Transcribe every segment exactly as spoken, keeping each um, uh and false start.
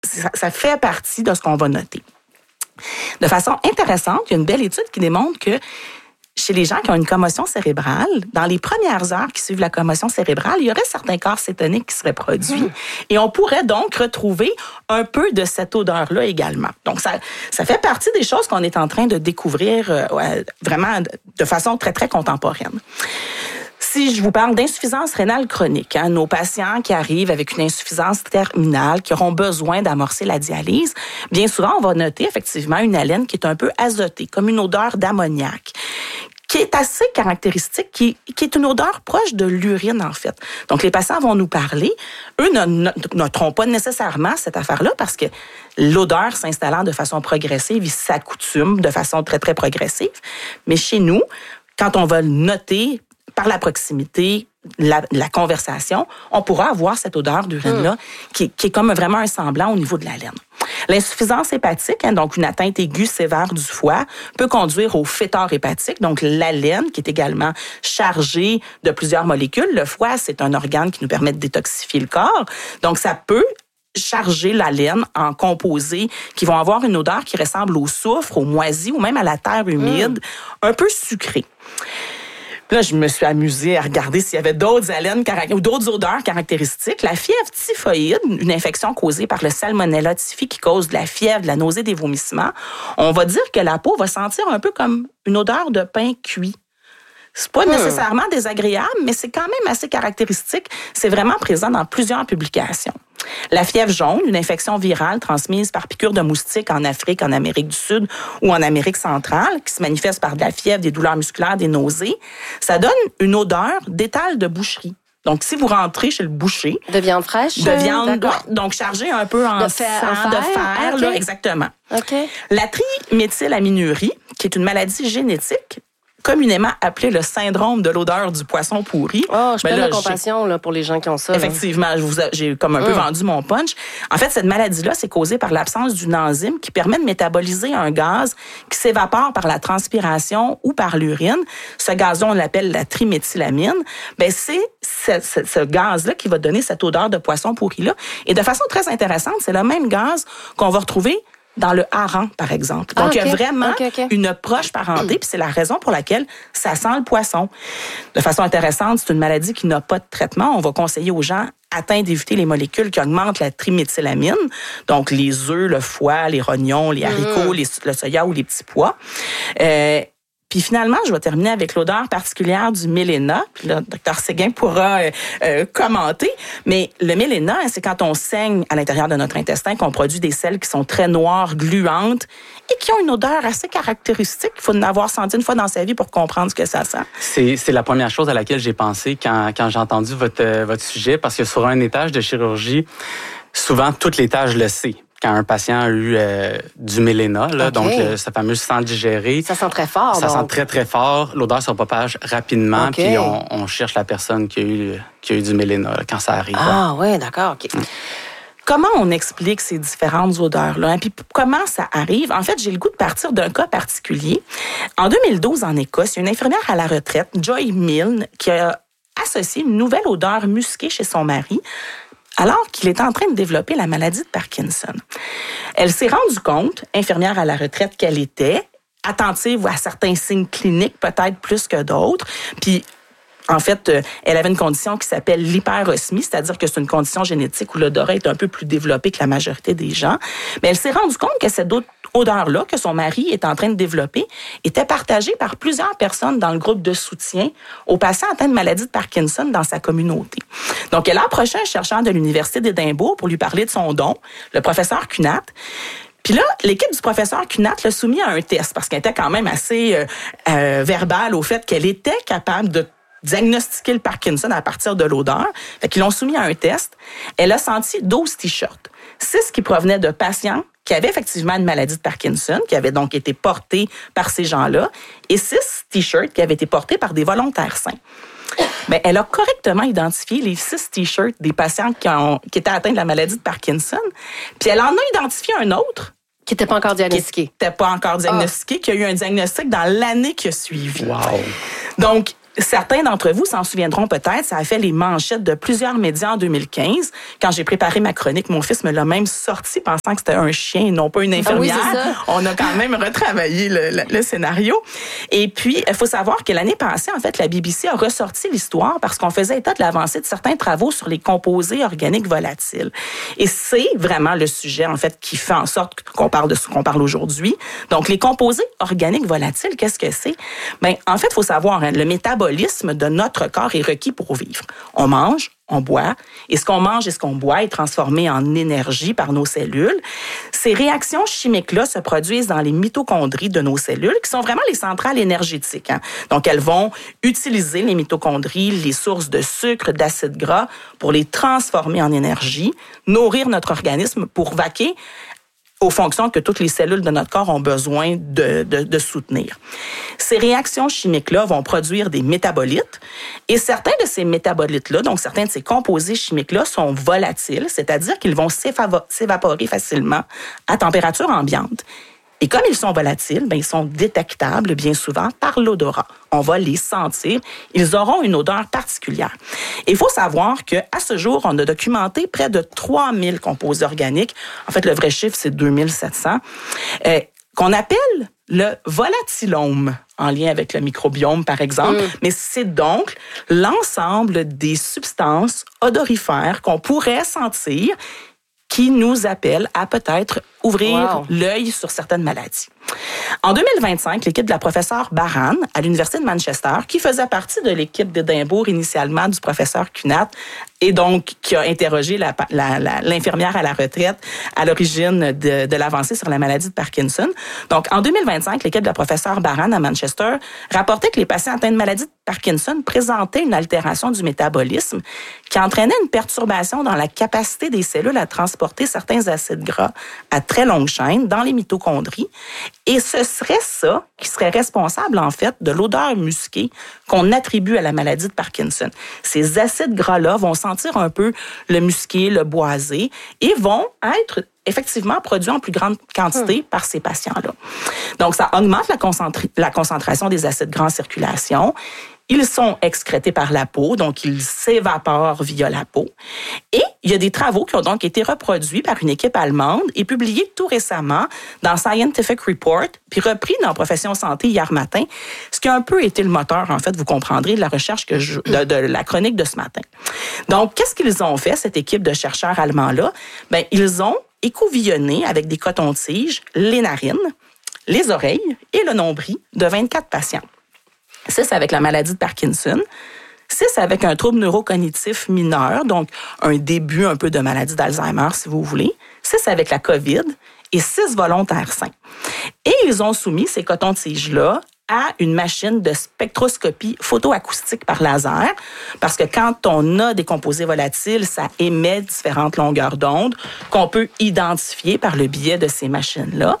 ça, ça fait partie de ce qu'on va noter. De façon intéressante, il y a une belle étude qui démontre que chez les gens qui ont une commotion cérébrale, dans les premières heures qui suivent la commotion cérébrale, il y aurait certains corps cétoniques qui seraient produits. Mmh. Et on pourrait donc retrouver un peu de cette odeur-là également. Donc, ça, ça fait partie des choses qu'on est en train de découvrir euh, vraiment de façon très, très contemporaine. Si je vous parle d'insuffisance rénale chronique, hein, nos patients qui arrivent avec une insuffisance terminale, qui auront besoin d'amorcer la dialyse, bien souvent, on va noter effectivement une haleine qui est un peu azotée, comme une odeur d'ammoniac, qui est assez caractéristique, qui, qui est une odeur proche de l'urine, en fait. Donc, les patients vont nous parler. Eux ne noteront pas nécessairement cette affaire-là parce que l'odeur s'installant de façon progressive, ils s'accoutument de façon très, très progressive. Mais chez nous, quand on va le noter par la proximité, la, la conversation, on pourra avoir cette odeur d'urine-là mmh. qui, qui est comme vraiment un semblant au niveau de la laine. L'insuffisance hépatique, hein, donc une atteinte aiguë sévère du foie, peut conduire au fétor hépatique, donc la laine qui est également chargée de plusieurs molécules. Le foie, c'est un organe qui nous permet de détoxifier le corps, donc ça peut charger la laine en composés qui vont avoir une odeur qui ressemble au soufre, au moisi ou même à la terre humide, mmh. un peu sucrée. Là, je me suis amusée à regarder s'il y avait d'autres haleines ou d'autres odeurs caractéristiques. La fièvre typhoïde, une infection causée par le Salmonella typhi qui cause de la fièvre, de la nausée, des vomissements. On va dire que la peau va sentir un peu comme une odeur de pain cuit. C'est pas nécessairement désagréable, mais c'est quand même assez caractéristique. C'est vraiment présent dans plusieurs publications. La fièvre jaune, une infection virale transmise par piqûre de moustique en Afrique, en Amérique du Sud ou en Amérique centrale, qui se manifeste par de la fièvre, des douleurs musculaires, des nausées, ça donne une odeur d'étal de boucherie. Donc, si vous rentrez chez le boucher... De viande fraîche? De viande, donc chargée un peu en de fer, sang, en fer? de fer, okay. là, exactement. Okay. La triméthylaminurie, qui est une maladie génétique, communément appelé le syndrome de l'odeur du poisson pourri. Oh, je perds de compassion là, pour les gens qui ont ça. Effectivement, je vous a, j'ai comme un mmh. peu vendu mon punch. En fait, cette maladie-là, c'est causée par l'absence d'une enzyme qui permet de métaboliser un gaz qui s'évapore par la transpiration ou par l'urine. Ce gaz-là, on l'appelle la triméthylamine. Ben, c'est ce, ce, ce gaz-là qui va donner cette odeur de poisson pourri-là. Et de façon très intéressante, c'est le même gaz qu'on va retrouver dans le hareng, par exemple. Donc, ah, okay. il y a vraiment okay, okay. une proche parenté, puis c'est la raison pour laquelle ça sent le poisson. De façon intéressante, c'est une maladie qui n'a pas de traitement. On va conseiller aux gens atteints d'éviter les molécules qui augmentent la triméthylamine, donc les œufs, le foie, les rognons, les haricots, mmh. les, le soya ou les petits pois. Euh, Puis finalement, je vais terminer avec l'odeur particulière du méléna. Puis là, docteur Séguin pourra euh, euh, commenter. Mais le méléna, c'est quand on saigne à l'intérieur de notre intestin qu'on produit des selles qui sont très noires, gluantes et qui ont une odeur assez caractéristique. Il faut en avoir senti une fois dans sa vie pour comprendre ce que ça sent. C'est, c'est la première chose à laquelle j'ai pensé quand, quand j'ai entendu votre, euh, votre sujet, parce que sur un étage de chirurgie, souvent, tout l'étage le sait. Quand un patient a eu euh, du méléna, là, okay. donc le, sa fameuse sang digéré. Ça sent très fort. Ça donc. sent très, très fort. L'odeur se propage rapidement, okay. puis on, on cherche la personne qui a eu, qui a eu du méléna là, quand ça arrive. Ah oui, d'accord. OK. Mm. Comment on explique ces différentes odeurs-là? Hein? Puis comment ça arrive? En fait, j'ai le goût de partir d'un cas particulier. En deux mille douze, en Écosse, il y a une infirmière à la retraite, Joy Milne, qui a associé une nouvelle odeur musquée chez son mari, alors qu'il était en train de développer la maladie de Parkinson. Elle s'est rendue compte, infirmière à la retraite qu'elle était, attentive à certains signes cliniques, peut-être plus que d'autres, puis en fait, elle avait une condition qui s'appelle l'hyperosmie, c'est-à-dire que c'est une condition génétique où l'odorat est un peu plus développé que la majorité des gens. Mais elle s'est rendue compte que cette odeur-là, que son mari est en train de développer, était partagée par plusieurs personnes dans le groupe de soutien aux patients atteints de maladie de Parkinson dans sa communauté. Donc, elle a approché un chercheur de l'Université d'Édimbourg pour lui parler de son don, le professeur Cunat. Puis là, l'équipe du professeur Cunat l'a soumis à un test parce qu'elle était quand même assez euh, euh, verbale au fait qu'elle était capable de diagnostiquer le Parkinson à partir de l'odeur. Fait qu'ils l'ont soumis à un test. Elle a senti douze t-shirts. six qui provenaient de patients qui avaient effectivement une maladie de Parkinson, qui avaient donc été portés par ces gens-là, et six t-shirts qui avaient été portés par des volontaires sains. Bien, elle a correctement identifié les six t-shirts des patients qui, ont, qui étaient atteints de la maladie de Parkinson, puis elle en a identifié un autre qui n'était pas encore diagnostiqué. Qui n'était pas encore diagnostiqué, oh. qui a eu un diagnostic dans l'année qui a suivi. Wow. Donc, Certains d'entre vous s'en souviendront peut-être, ça a fait les manchettes de plusieurs médias en deux mille quinze. Quand j'ai préparé ma chronique, mon fils me l'a même sorti pensant que c'était un chien et non pas une infirmière. Ah oui, c'est ça. On a quand même retravaillé le, le, le scénario. Et puis, il faut savoir que l'année passée, en fait, la B B C a ressorti l'histoire parce qu'on faisait état de l'avancée de certains travaux sur les composés organiques volatiles. Et c'est vraiment le sujet, en fait, qui fait en sorte qu'on parle de ce qu'on parle aujourd'hui. Donc, les composés organiques volatiles, qu'est-ce que c'est? Ben, en fait, il faut savoir, hein, le métabolisme de notre corps est requis pour vivre. On mange, on boit, et ce qu'on mange et ce qu'on boit est transformé en énergie par nos cellules. Ces réactions chimiques-là se produisent dans les mitochondries de nos cellules, qui sont vraiment les centrales énergétiques. Hein. Donc, elles vont utiliser les mitochondries, les sources de sucre, d'acide gras, pour les transformer en énergie, nourrir notre organisme pour vaquer aux fonctions que toutes les cellules de notre corps ont besoin de, de, de soutenir. Ces réactions chimiques-là vont produire des métabolites et certains de ces métabolites-là, donc certains de ces composés chimiques-là sont volatiles, c'est-à-dire qu'ils vont s'évaporer facilement à température ambiante. Et comme ils sont volatiles, bien, ils sont détectables bien souvent par l'odorat. On va les sentir. Ils auront une odeur particulière. Il faut savoir qu'à ce jour, on a documenté près de trois mille composés organiques. En fait, le vrai chiffre, c'est deux mille sept cents, euh, qu'on appelle le volatilome, en lien avec le microbiome, par exemple. Mm. Mais c'est donc l'ensemble des substances odorifères qu'on pourrait sentir qui nous appelle à peut-être ouvrir wow. l'œil sur certaines maladies. En deux mille vingt-cinq, l'équipe de la professeure Baran à l'Université de Manchester, qui faisait partie de l'équipe d'Édimbourg initialement du professeur Cunat, et donc qui a interrogé la, la, la, l'infirmière à la retraite à l'origine de, de l'avancée sur la maladie de Parkinson. Donc, en deux mille vingt-cinq, l'équipe de la professeure Baran à Manchester rapportait que les patients atteints de maladie de Parkinson présentaient une altération du métabolisme qui entraînait une perturbation dans la capacité des cellules à transporter certains acides gras à très longue chaîne dans les mitochondries. Et ce serait ça qui serait responsable, en fait, de l'odeur musquée qu'on attribue à la maladie de Parkinson. Ces acides gras-là vont sentir un peu le musqué, le boisé, et vont être effectivement produits en plus grande quantité mmh. par ces patients-là. Donc, ça augmente la, concentra- la concentration des acides gras en circulation. Ils sont excrétés par la peau, donc ils s'évaporent via la peau. Et il y a des travaux qui ont donc été reproduits par une équipe allemande et publiés tout récemment dans Scientific Report, puis repris dans Profession Santé hier matin, ce qui a un peu été le moteur, en fait, vous comprendrez, de la recherche que je, de, de la chronique de ce matin. Donc, qu'est-ce qu'ils ont fait, cette équipe de chercheurs allemands-là? Bien, ils ont écouvillonné avec des cotons-tiges les narines, les oreilles et le nombril de vingt-quatre patients. six avec la maladie de Parkinson, six avec un trouble neurocognitif mineur, donc un début un peu de maladie d'Alzheimer, si vous voulez, six avec la COVID et six volontaires sains. Et ils ont soumis ces cotons-tiges-là à une machine de spectroscopie photoacoustique par laser, parce que quand on a des composés volatiles, ça émet différentes longueurs d'onde qu'on peut identifier par le biais de ces machines-là.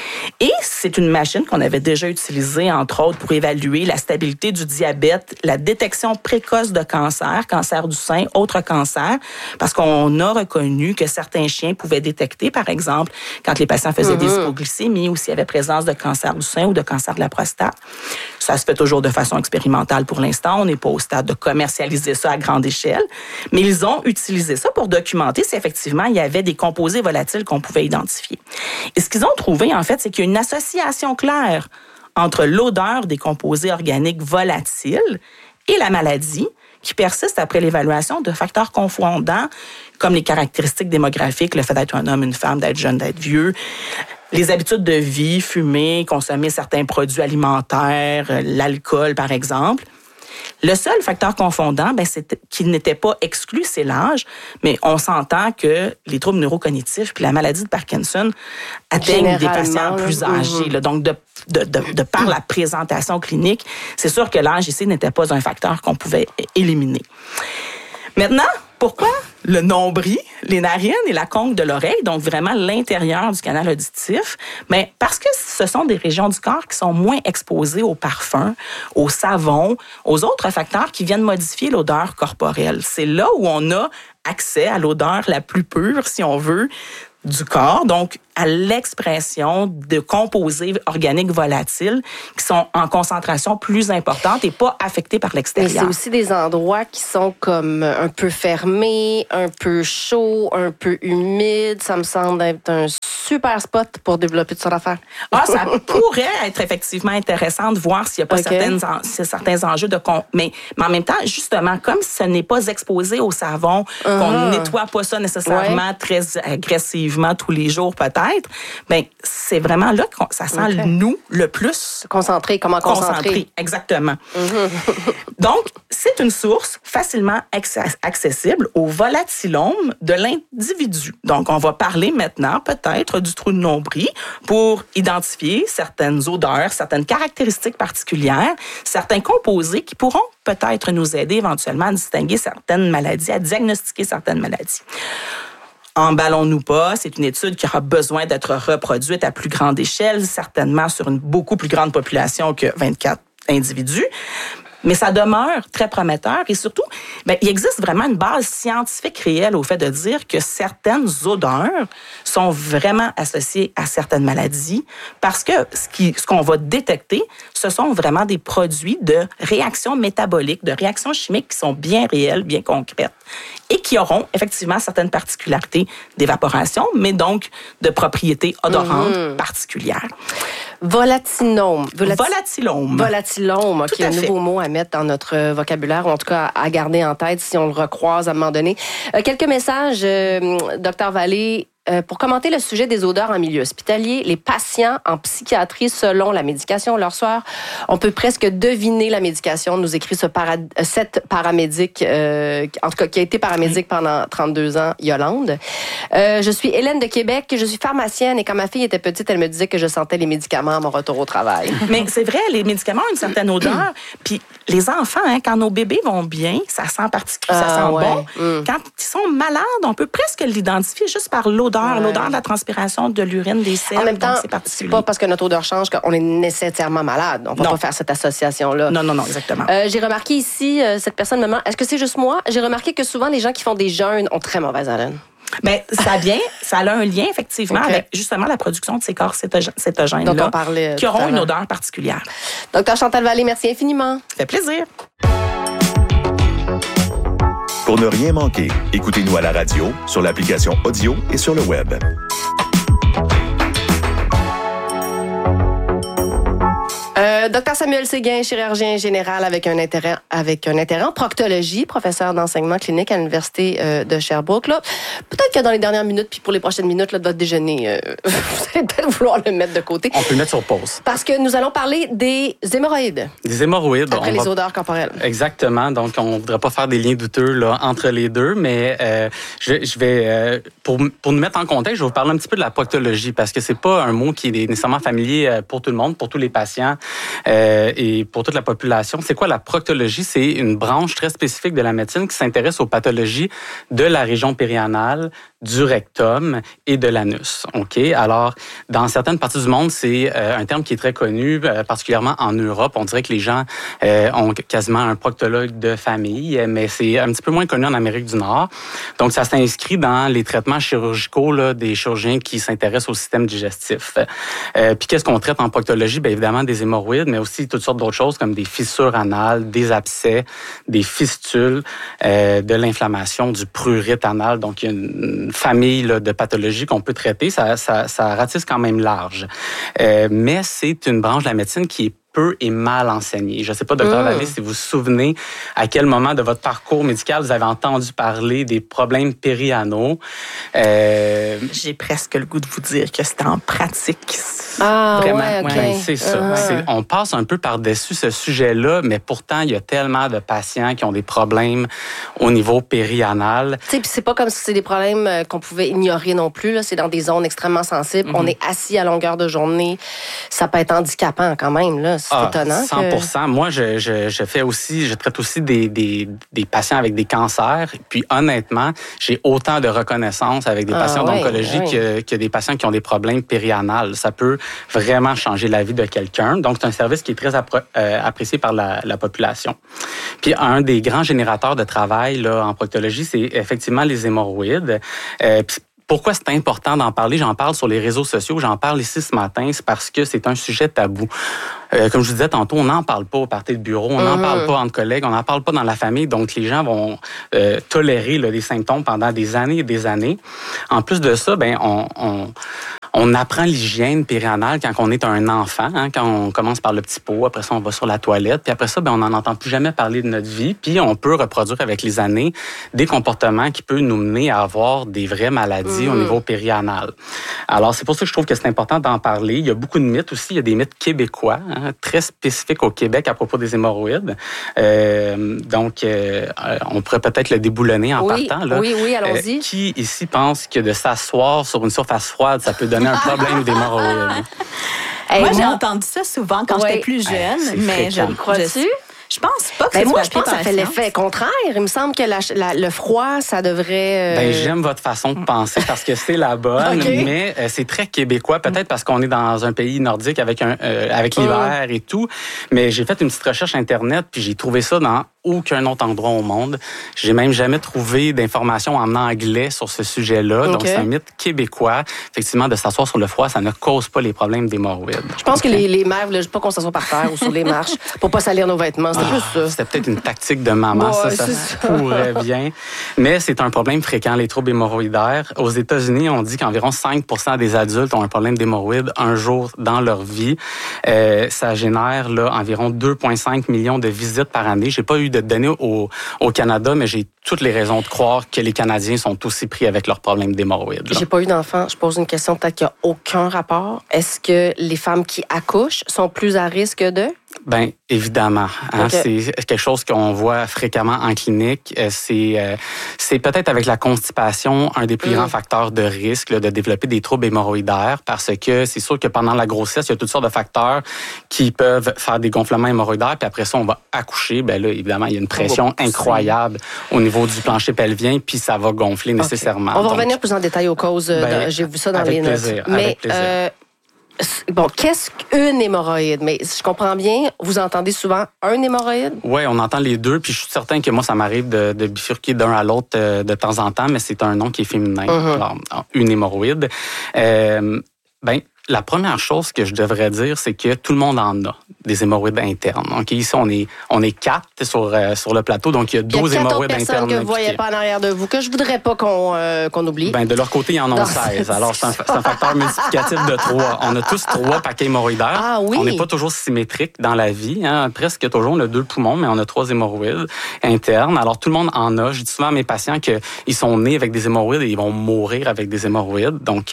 Et c'est une machine qu'on avait déjà utilisée, entre autres, pour évaluer la stabilité du diabète, la détection précoce de cancer, cancer du sein, autres cancers, parce qu'on a reconnu que certains chiens pouvaient détecter, par exemple, quand les patients faisaient mm-hmm. des hypoglycémies ou s'il y avait présence de cancer du sein ou de cancer de la prostate. Ça se fait toujours de façon expérimentale pour l'instant. On n'est pas au stade de commercialiser ça à grande échelle. Mais ils ont utilisé ça pour documenter si effectivement il y avait des composés volatiles qu'on pouvait identifier. Et ce qu'ils ont trouvé, en fait, c'est qu'il y a une association claire entre l'odeur des composés organiques volatiles et la maladie qui persiste après l'évaluation de facteurs confondants comme les caractéristiques démographiques, le fait d'être un homme, une femme, d'être jeune, d'être vieux, les habitudes de vie, fumer, consommer certains produits alimentaires, l'alcool, par exemple. Le seul facteur confondant, ben, c'est qu'il n'était pas exclu, c'est l'âge, mais on s'entend que les troubles neurocognitifs puis la maladie de Parkinson atteignent des patients plus âgés. Là, donc, de, de, de, de par la présentation clinique, c'est sûr que l'âge ici n'était pas un facteur qu'on pouvait éliminer. Maintenant, pourquoi le nombril, les narines et la conque de l'oreille, donc vraiment l'intérieur du canal auditif? Bien, parce que ce sont des régions du corps qui sont moins exposées aux parfums, aux savons, aux autres facteurs qui viennent modifier l'odeur corporelle. C'est là où on a accès à l'odeur la plus pure, si on veut, du corps, donc à l'expression de composés organiques volatiles qui sont en concentration plus importante et pas affectés par l'extérieur. Mais c'est aussi des endroits qui sont comme un peu fermés, un peu chauds, un peu humides. Ça me semble être un super spot pour développer toute sorte d'affaires. Ah, ça pourrait être effectivement intéressant de voir s'il n'y a pas okay. certaines en, s'il y a certains enjeux de... Con, mais, mais en même temps, justement, comme ce n'est pas exposé au savon, uh-huh. qu'on ne nettoie pas ça nécessairement ouais. très agressivement tous les jours peut-être, bien, c'est vraiment là que ça sent okay. nous le plus... Concentré, comment concentrer. Concentré, exactement. Uh-huh. Donc, c'est une source facilement accessible au volatilome de l'individu. Donc, on va parler maintenant peut-être du trou de nombril pour identifier certaines odeurs, certaines caractéristiques particulières, certains composés qui pourront peut-être nous aider éventuellement à distinguer certaines maladies, à diagnostiquer certaines maladies. Emballons-nous pas, c'est une étude qui aura besoin d'être reproduite à plus grande échelle, certainement sur une beaucoup plus grande population que vingt-quatre individus. Mais ça demeure très prometteur et surtout, bien, il existe vraiment une base scientifique réelle au fait de dire que certaines odeurs sont vraiment associées à certaines maladies parce que ce, qui, ce qu'on va détecter, ce sont vraiment des produits de réactions métaboliques, de réactions chimiques qui sont bien réelles, bien concrètes et qui auront effectivement certaines particularités d'évaporation, mais donc de propriétés odorantes mmh. particulières. Volatinome. Volat... Volatilome. Volatilome, OK, un nouveau mot à mettre dans notre vocabulaire, ou en tout cas à garder en tête si on le recroise à un moment donné. Euh, quelques messages, euh, docteur Vallée. Euh, pour commenter le sujet des odeurs en milieu hospitalier, les patients en psychiatrie, selon la médication leur soir, on peut presque deviner la médication, nous écrit ce para, cette paramédic, euh, en tout cas qui a été paramédic pendant trente-deux ans, Yolande. Euh, je suis Hélène de Québec, je suis pharmacienne et quand ma fille était petite, elle me disait que je sentais les médicaments à mon retour au travail. Mais c'est vrai, les médicaments ont une certaine odeur. Puis les enfants, hein, quand nos bébés vont bien, ça sent particulier, ça ah, sent ouais. bon. Mm. Quand ils sont malades, on peut presque l'identifier juste par l'odeur. Ouais. L'odeur de la transpiration, de l'urine, des selles. En même temps, c'est, c'est pas parce que notre odeur change qu'on est nécessairement malade. On ne va pas faire cette association-là. Non, non, non, exactement. Euh, j'ai remarqué ici, euh, cette personne me demande, est-ce que c'est juste moi? J'ai remarqué que souvent, les gens qui font des jeûnes ont très mauvaise haleine. Bien, ça vient, ça a un lien, effectivement, okay. avec justement la production de ces corps cétogènes-là, dont on parlait qui auront une odeur particulière. Docteur Chantal Vallée, merci infiniment. Ça fait plaisir. Pour ne rien manquer, écoutez-nous à la radio, sur l'application audio et sur le web. Euh, docteur Samuel Séguin, chirurgien général avec un intérêt avec un intérêt en proctologie, professeur d'enseignement clinique à l'Université euh, de Sherbrooke. Là, peut-être que dans les dernières minutes, puis pour les prochaines minutes là, de votre déjeuner, euh, vous allez peut-être vouloir le mettre de côté. On peut le mettre sur pause. Parce que nous allons parler des hémorroïdes. Des hémorroïdes. Après on les va... odeurs corporelles. Exactement. Donc, on ne voudrait pas faire des liens douteux là, entre les deux, mais euh, je, je vais, euh, pour, pour nous mettre en contexte, je vais vous parler un petit peu de la proctologie parce que c'est pas un mot qui est nécessairement familier pour tout le monde, pour tous les patients. Euh, et pour toute la population. C'est quoi la proctologie? C'est une branche très spécifique de la médecine qui s'intéresse aux pathologies de la région périanale, du rectum et de l'anus. OK? Alors, dans certaines parties du monde, c'est euh, un terme qui est très connu, euh, particulièrement en Europe. On dirait que les gens euh, ont quasiment un proctologue de famille, mais c'est un petit peu moins connu en Amérique du Nord. Donc, ça s'inscrit dans les traitements chirurgicaux là, des chirurgiens qui s'intéressent au système digestif. Euh, puis, qu'est-ce qu'on traite en proctologie? Bien évidemment, des hémorroïdes, mais aussi toutes sortes d'autres choses comme des fissures anales, des abcès, des fistules, euh, de l'inflammation, du prurite anal. Donc, il y a une famille là, de pathologies qu'on peut traiter. Ça, ça, ça ratisse quand même large. Euh, mais c'est une branche de la médecine qui est peu et mal enseignée. Je ne sais pas, docteur Vallée, si vous vous souvenez à quel moment de votre parcours médical vous avez entendu parler des problèmes périanaux. Euh... J'ai presque le goût de vous dire que c'était en pratique. Ah, vraiment. Ouais, okay. Ben, c'est ça. Uh-huh. C'est, on passe un peu par-dessus ce sujet-là, mais pourtant, il y a tellement de patients qui ont des problèmes au niveau périanal. Tu sais, puis c'est pas comme si c'est des problèmes qu'on pouvait ignorer non plus. Là. C'est dans des zones extrêmement sensibles. Mm-hmm. On est assis à longueur de journée. Ça peut être handicapant quand même, là. C'est ah, étonnant. cent pour cent. Que... Moi, je, je, je fais aussi, je traite aussi des, des, des patients avec des cancers. Puis honnêtement, j'ai autant de reconnaissance avec des patients ah, d'oncologie oui, que, oui. que des patients qui ont des problèmes périanales. Ça peut vraiment changer la vie de quelqu'un. Donc, c'est un service qui est très appro- euh, apprécié par la, la population. Puis, un des grands générateurs de travail là, en proctologie, c'est effectivement les hémorroïdes. Euh, puis, pourquoi c'est important d'en parler? J'en parle sur les réseaux sociaux, j'en parle ici ce matin, c'est parce que c'est un sujet tabou. Euh, comme je vous disais tantôt, on n'en parle pas au party de bureau, on n'en mmh. parle pas entre collègues, on n'en parle pas dans la famille, donc les gens vont euh, tolérer là, les symptômes pendant des années et des années. En plus de ça, ben on, on, on apprend l'hygiène périanale quand on est un enfant, hein, quand on commence par le petit pot, après ça on va sur la toilette, puis après ça, ben on n'en entend plus jamais parler de notre vie, puis on peut reproduire avec les années des comportements qui peuvent nous mener à avoir des vraies maladies mmh. au niveau périanal. Alors c'est pour ça que je trouve que c'est important d'en parler. Il y a beaucoup de mythes aussi, il y a des mythes québécois, hein, très spécifique au Québec à propos des hémorroïdes. Euh, donc, euh, on pourrait peut-être le déboulonner en oui, partant. Là. Oui, oui, allons-y. Euh, qui ici pense que de s'asseoir sur une surface froide, ça peut donner un problème d'hémorroïdes? Hey, moi, j'ai entendu ça souvent quand oui. j'étais plus jeune, hey, mais je crois-tu? Je pense pas que ben ça moi, soit je pense que ça fait l'effet contraire. Il me semble que la, la, le froid, ça devrait... Euh... Ben, j'aime votre façon de penser parce que c'est la bonne, okay. mais euh, c'est très québécois, peut-être parce qu'on est dans un pays nordique avec, un, euh, avec l'hiver oh. et tout. Mais j'ai fait une petite recherche Internet, puis j'ai trouvé ça dans aucun autre endroit au monde. J'ai même jamais trouvé d'informations en anglais sur ce sujet-là. Okay. Donc, c'est un mythe québécois. Effectivement, de s'asseoir sur le froid, ça ne cause pas les problèmes d'hémorroïdes. Je pense okay. que les, les mères voulaient pas qu'on s'assoie par terre ou sur les marches pour pas salir nos vêtements. C'était ah, plus ça. C'était peut-être une tactique de maman, ouais, ça, ça, ça pourrait bien. Mais c'est un problème fréquent, les troubles hémorroïdaires. Aux États-Unis, on dit qu'environ cinq pour cent des adultes ont un problème d'hémorroïdes un jour dans leur vie. Euh, ça génère là, environ deux virgule cinq millions de visites par année. J'ai pas eu de données au, au Canada, mais j'ai toutes les raisons de croire que les Canadiens sont aussi pris avec leurs problèmes d'hémorroïdes. Là. J'ai pas eu d'enfant. Je pose une question peut-être qu'il n'y a aucun rapport. Est-ce que les femmes qui accouchent sont plus à risque de... Bien, évidemment. Hein, okay. C'est quelque chose qu'on voit fréquemment en clinique. C'est, euh, c'est peut-être avec la constipation un des plus mmh. grands facteurs de risque là, de développer des troubles hémorroïdaires parce que c'est sûr que pendant la grossesse, il y a toutes sortes de facteurs qui peuvent faire des gonflements hémorroïdaires. Puis après ça, on va accoucher. Bien là, évidemment, il y a une pression incroyable au niveau du plancher pelvien puis ça va gonfler okay. nécessairement. On va Donc, revenir plus en détail aux causes. Ben, de, j'ai vu ça dans avec les plaisir, notes. Mais, avec plaisir. Euh, Bon, qu'est-ce qu'une hémorroïde? Mais si je comprends bien, vous entendez souvent un hémorroïde? Oui, on entend les deux, puis je suis certain que moi, ça m'arrive de, de bifurquer d'un à l'autre euh, de temps en temps, mais c'est un nom qui est féminin. Mm-hmm. Alors, une hémorroïde. Euh, ben, la première chose que je devrais dire, c'est que tout le monde en a des hémorroïdes internes. Donc ici, on est, on est quatre sur, euh, sur le plateau, donc il y a douze hémorroïdes internes. Il y a quatre autres personnes que vous ne voyez pas en arrière de vous, que je ne voudrais pas qu'on, euh, qu'on oublie. Ben, de leur côté, ils en ont non, seize. Alors, c'est un, c'est un facteur multiplicatif de trois. On a tous trois paquets hémorroïdaires. Ah, oui. On n'est pas toujours symétrique dans la vie. Hein. Presque toujours, on a deux poumons, mais on a trois hémorroïdes internes. Alors, tout le monde en a. Je dis souvent à mes patients qu'ils sont nés avec des hémorroïdes et ils vont mourir avec des hémorroïdes. Donc,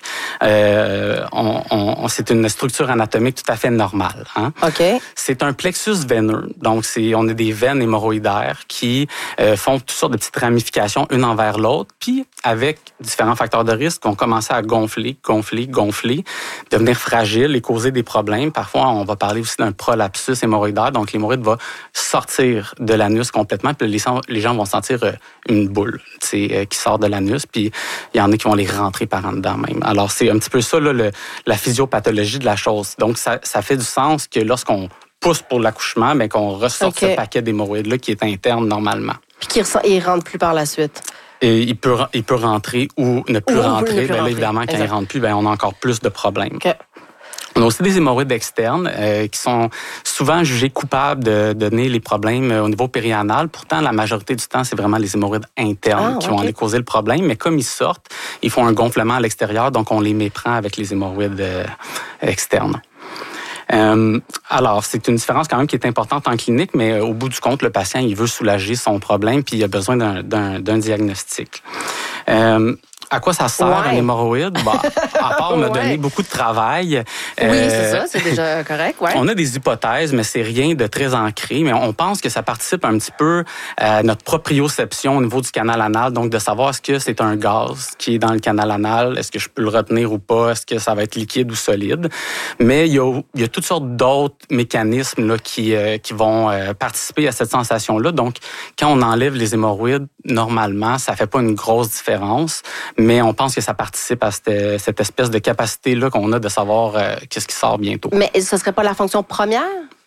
euh, on, on, c'est une structure anatomique tout à fait normale. Hein? OK. C'est un plexus veineux. Donc, c'est, on a des veines hémorroïdaires qui euh, font toutes sortes de petites ramifications une envers l'autre. Puis, avec différents facteurs de risque, on commence à gonfler, gonfler, gonfler, devenir fragile et causer des problèmes. Parfois, on va parler aussi d'un prolapsus hémorroïdaire. Donc, l'hémorroïde va sortir de l'anus complètement. Puis, les, les gens vont sentir euh, une boule euh, qui sort de l'anus. Puis, il y en a qui vont les rentrer par en dedans même. Alors, c'est un petit peu ça, là, le, la physiopathologie de la chose. Donc, ça, ça fait du sens que lorsqu'on pousse pour l'accouchement, bien, qu'on ressorte okay. ce paquet d'hémorroïdes-là qui est interne normalement. Puis qu'il ne rentre plus par la suite. Et il peut, il peut rentrer ou ne plus ou rentrer. Ne plus bien, rentrer. Là, évidemment, quand exact. il ne rentre plus, bien, on a encore plus de problèmes. Okay. On a aussi des hémorroïdes externes euh, qui sont souvent jugés coupables de, de donner les problèmes au niveau périanal. Pourtant, la majorité du temps, c'est vraiment les hémorroïdes internes ah, qui okay. vont aller causer le problème. Mais comme ils sortent, ils font un gonflement à l'extérieur, donc on les méprend avec les hémorroïdes euh, externes. Euh, alors, c'est une différence quand même qui est importante en clinique, mais euh, au bout du compte, le patient, il veut soulager son problème puis il a besoin d'un, d'un, d'un diagnostic. Euh, À quoi ça sert, ouais. un hémorroïde? Bah, à part me ouais. donner beaucoup de travail. Oui, euh, c'est ça, c'est déjà correct. Ouais. On a des hypothèses, mais c'est rien de très ancré. Mais on pense que ça participe un petit peu à notre proprioception au niveau du canal anal. Donc, de savoir est-ce que c'est un gaz qui est dans le canal anal, est-ce que je peux le retenir ou pas, est-ce que ça va être liquide ou solide. Mais il y a, il y a toutes sortes d'autres mécanismes là, qui, euh, qui vont euh, participer à cette sensation-là. Donc, quand on enlève les hémorroïdes, normalement, ça fait pas une grosse différence. Mais on pense que ça participe à cette, cette espèce de capacité-là qu'on a de savoir euh, qu'est-ce qui sort bientôt. Mais ce ne serait pas la fonction première?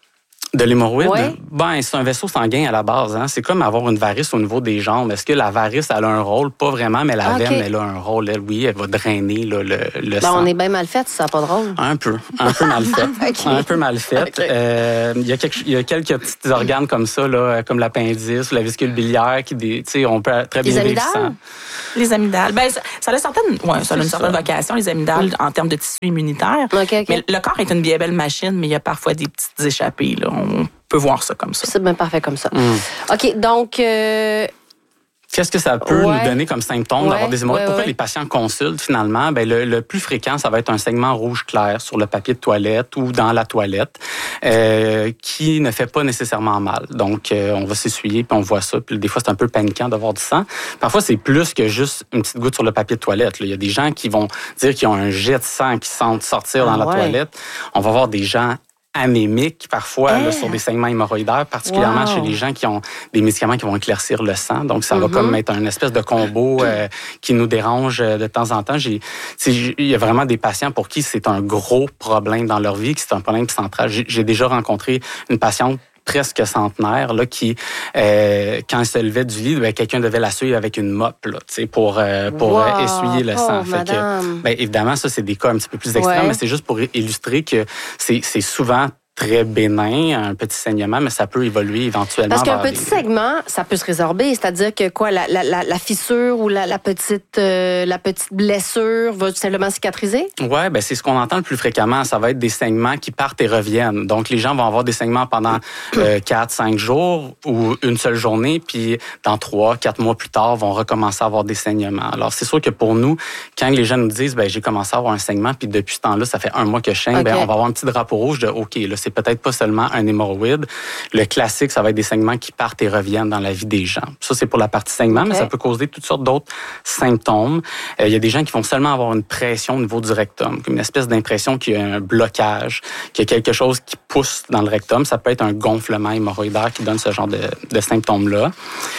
De l'hémorroïde, ouais. ben, c'est un vaisseau sanguin à la base. Hein. C'est comme avoir une varice au niveau des jambes. Est-ce que la varice, elle a un rôle? Pas vraiment, mais la okay. veine, elle a un rôle. Elle, oui, elle va drainer là, le, le ben, sang. On est bien mal fait, ça n'a pas de rôle. Un peu. Un peu mal fait. okay. Un peu mal fait. Okay. Euh, il, y a quelques, il y a quelques petits organes comme ça, là, comme l'appendice ou la vésicule biliaire, qui, tu sais, on peut très bien vivre sans. Les amygdales. Ben, ça, ça a certaines, ouais, ça a une certaine vocation, les amygdales, oui. en termes de tissu immunitaire. Okay, okay. Mais le corps est une bien belle machine, mais il y a parfois des petites échappées. Là. On peut voir ça comme ça. C'est bien parfait comme ça. Mm. OK, donc... Euh... Qu'est-ce que ça peut ouais. nous donner comme symptôme ouais. d'avoir des hémorroïdes? Ouais, Pourquoi ouais. les patients consultent finalement? Ben, le, le plus fréquent, ça va être un segment rouge clair sur le papier de toilette ou dans la toilette euh, qui ne fait pas nécessairement mal. Donc, euh, on va s'essuyer puis on voit ça. Puis des fois, c'est un peu paniquant d'avoir du sang. Parfois, c'est plus que juste une petite goutte sur le papier de toilette. Là. Il y a des gens qui vont dire qu'ils ont un jet de sang qui sentent sortir ah, dans la ouais. toilette. On va voir des gens anémiques parfois hey. là, sur des segments hémorroïdaires, particulièrement wow. chez les gens qui ont des médicaments qui vont éclaircir le sang. Donc, ça mm-hmm. va comme être une espèce de combo euh, qui nous dérange de temps en temps. J'ai, il y a vraiment des patients pour qui c'est un gros problème dans leur vie, que c'est un problème central. J'ai, j'ai déjà rencontré une patiente presque centenaire, là, qui, euh, quand elle se levait du lit, ben, quelqu'un devait la suivre avec une mop, là, pour, euh, pour wow, euh, essuyer le sang. Fait que, ben, évidemment, ça, c'est des cas un petit peu plus extrêmes, ouais. mais c'est juste pour illustrer que c'est, c'est souvent très bénin, un petit saignement, mais ça peut évoluer éventuellement. Parce qu'un petit les... segment, ça peut se résorber, c'est-à-dire que quoi, la, la, la, la fissure ou la, la, petite, euh, la petite blessure va tout simplement cicatriser? Oui, ben c'est ce qu'on entend le plus fréquemment. Ça va être des saignements qui partent et reviennent. Donc, les gens vont avoir des saignements pendant euh, quatre, cinq jours ou une seule journée, puis dans trois, quatre mois plus tard, vont recommencer à avoir des saignements. Alors, c'est sûr que pour nous, quand les gens nous disent, ben j'ai commencé à avoir un saignement, puis depuis ce temps-là, ça fait un mois que je saigne, okay. ben on va avoir un petit drapeau rouge de OK, là, c'est peut-être pas seulement un hémorroïde. Le classique, ça va être des saignements qui partent et reviennent dans la vie des gens. Ça, c'est pour la partie saignement, okay. mais ça peut causer toutes sortes d'autres symptômes. Euh, il y a des gens qui vont seulement avoir une pression au niveau du rectum, comme une espèce d'impression qu'il y a un blocage, qu'il y a quelque chose qui pousse dans le rectum. Ça peut être un gonflement hémorroïdaire qui donne ce genre de, de symptômes-là.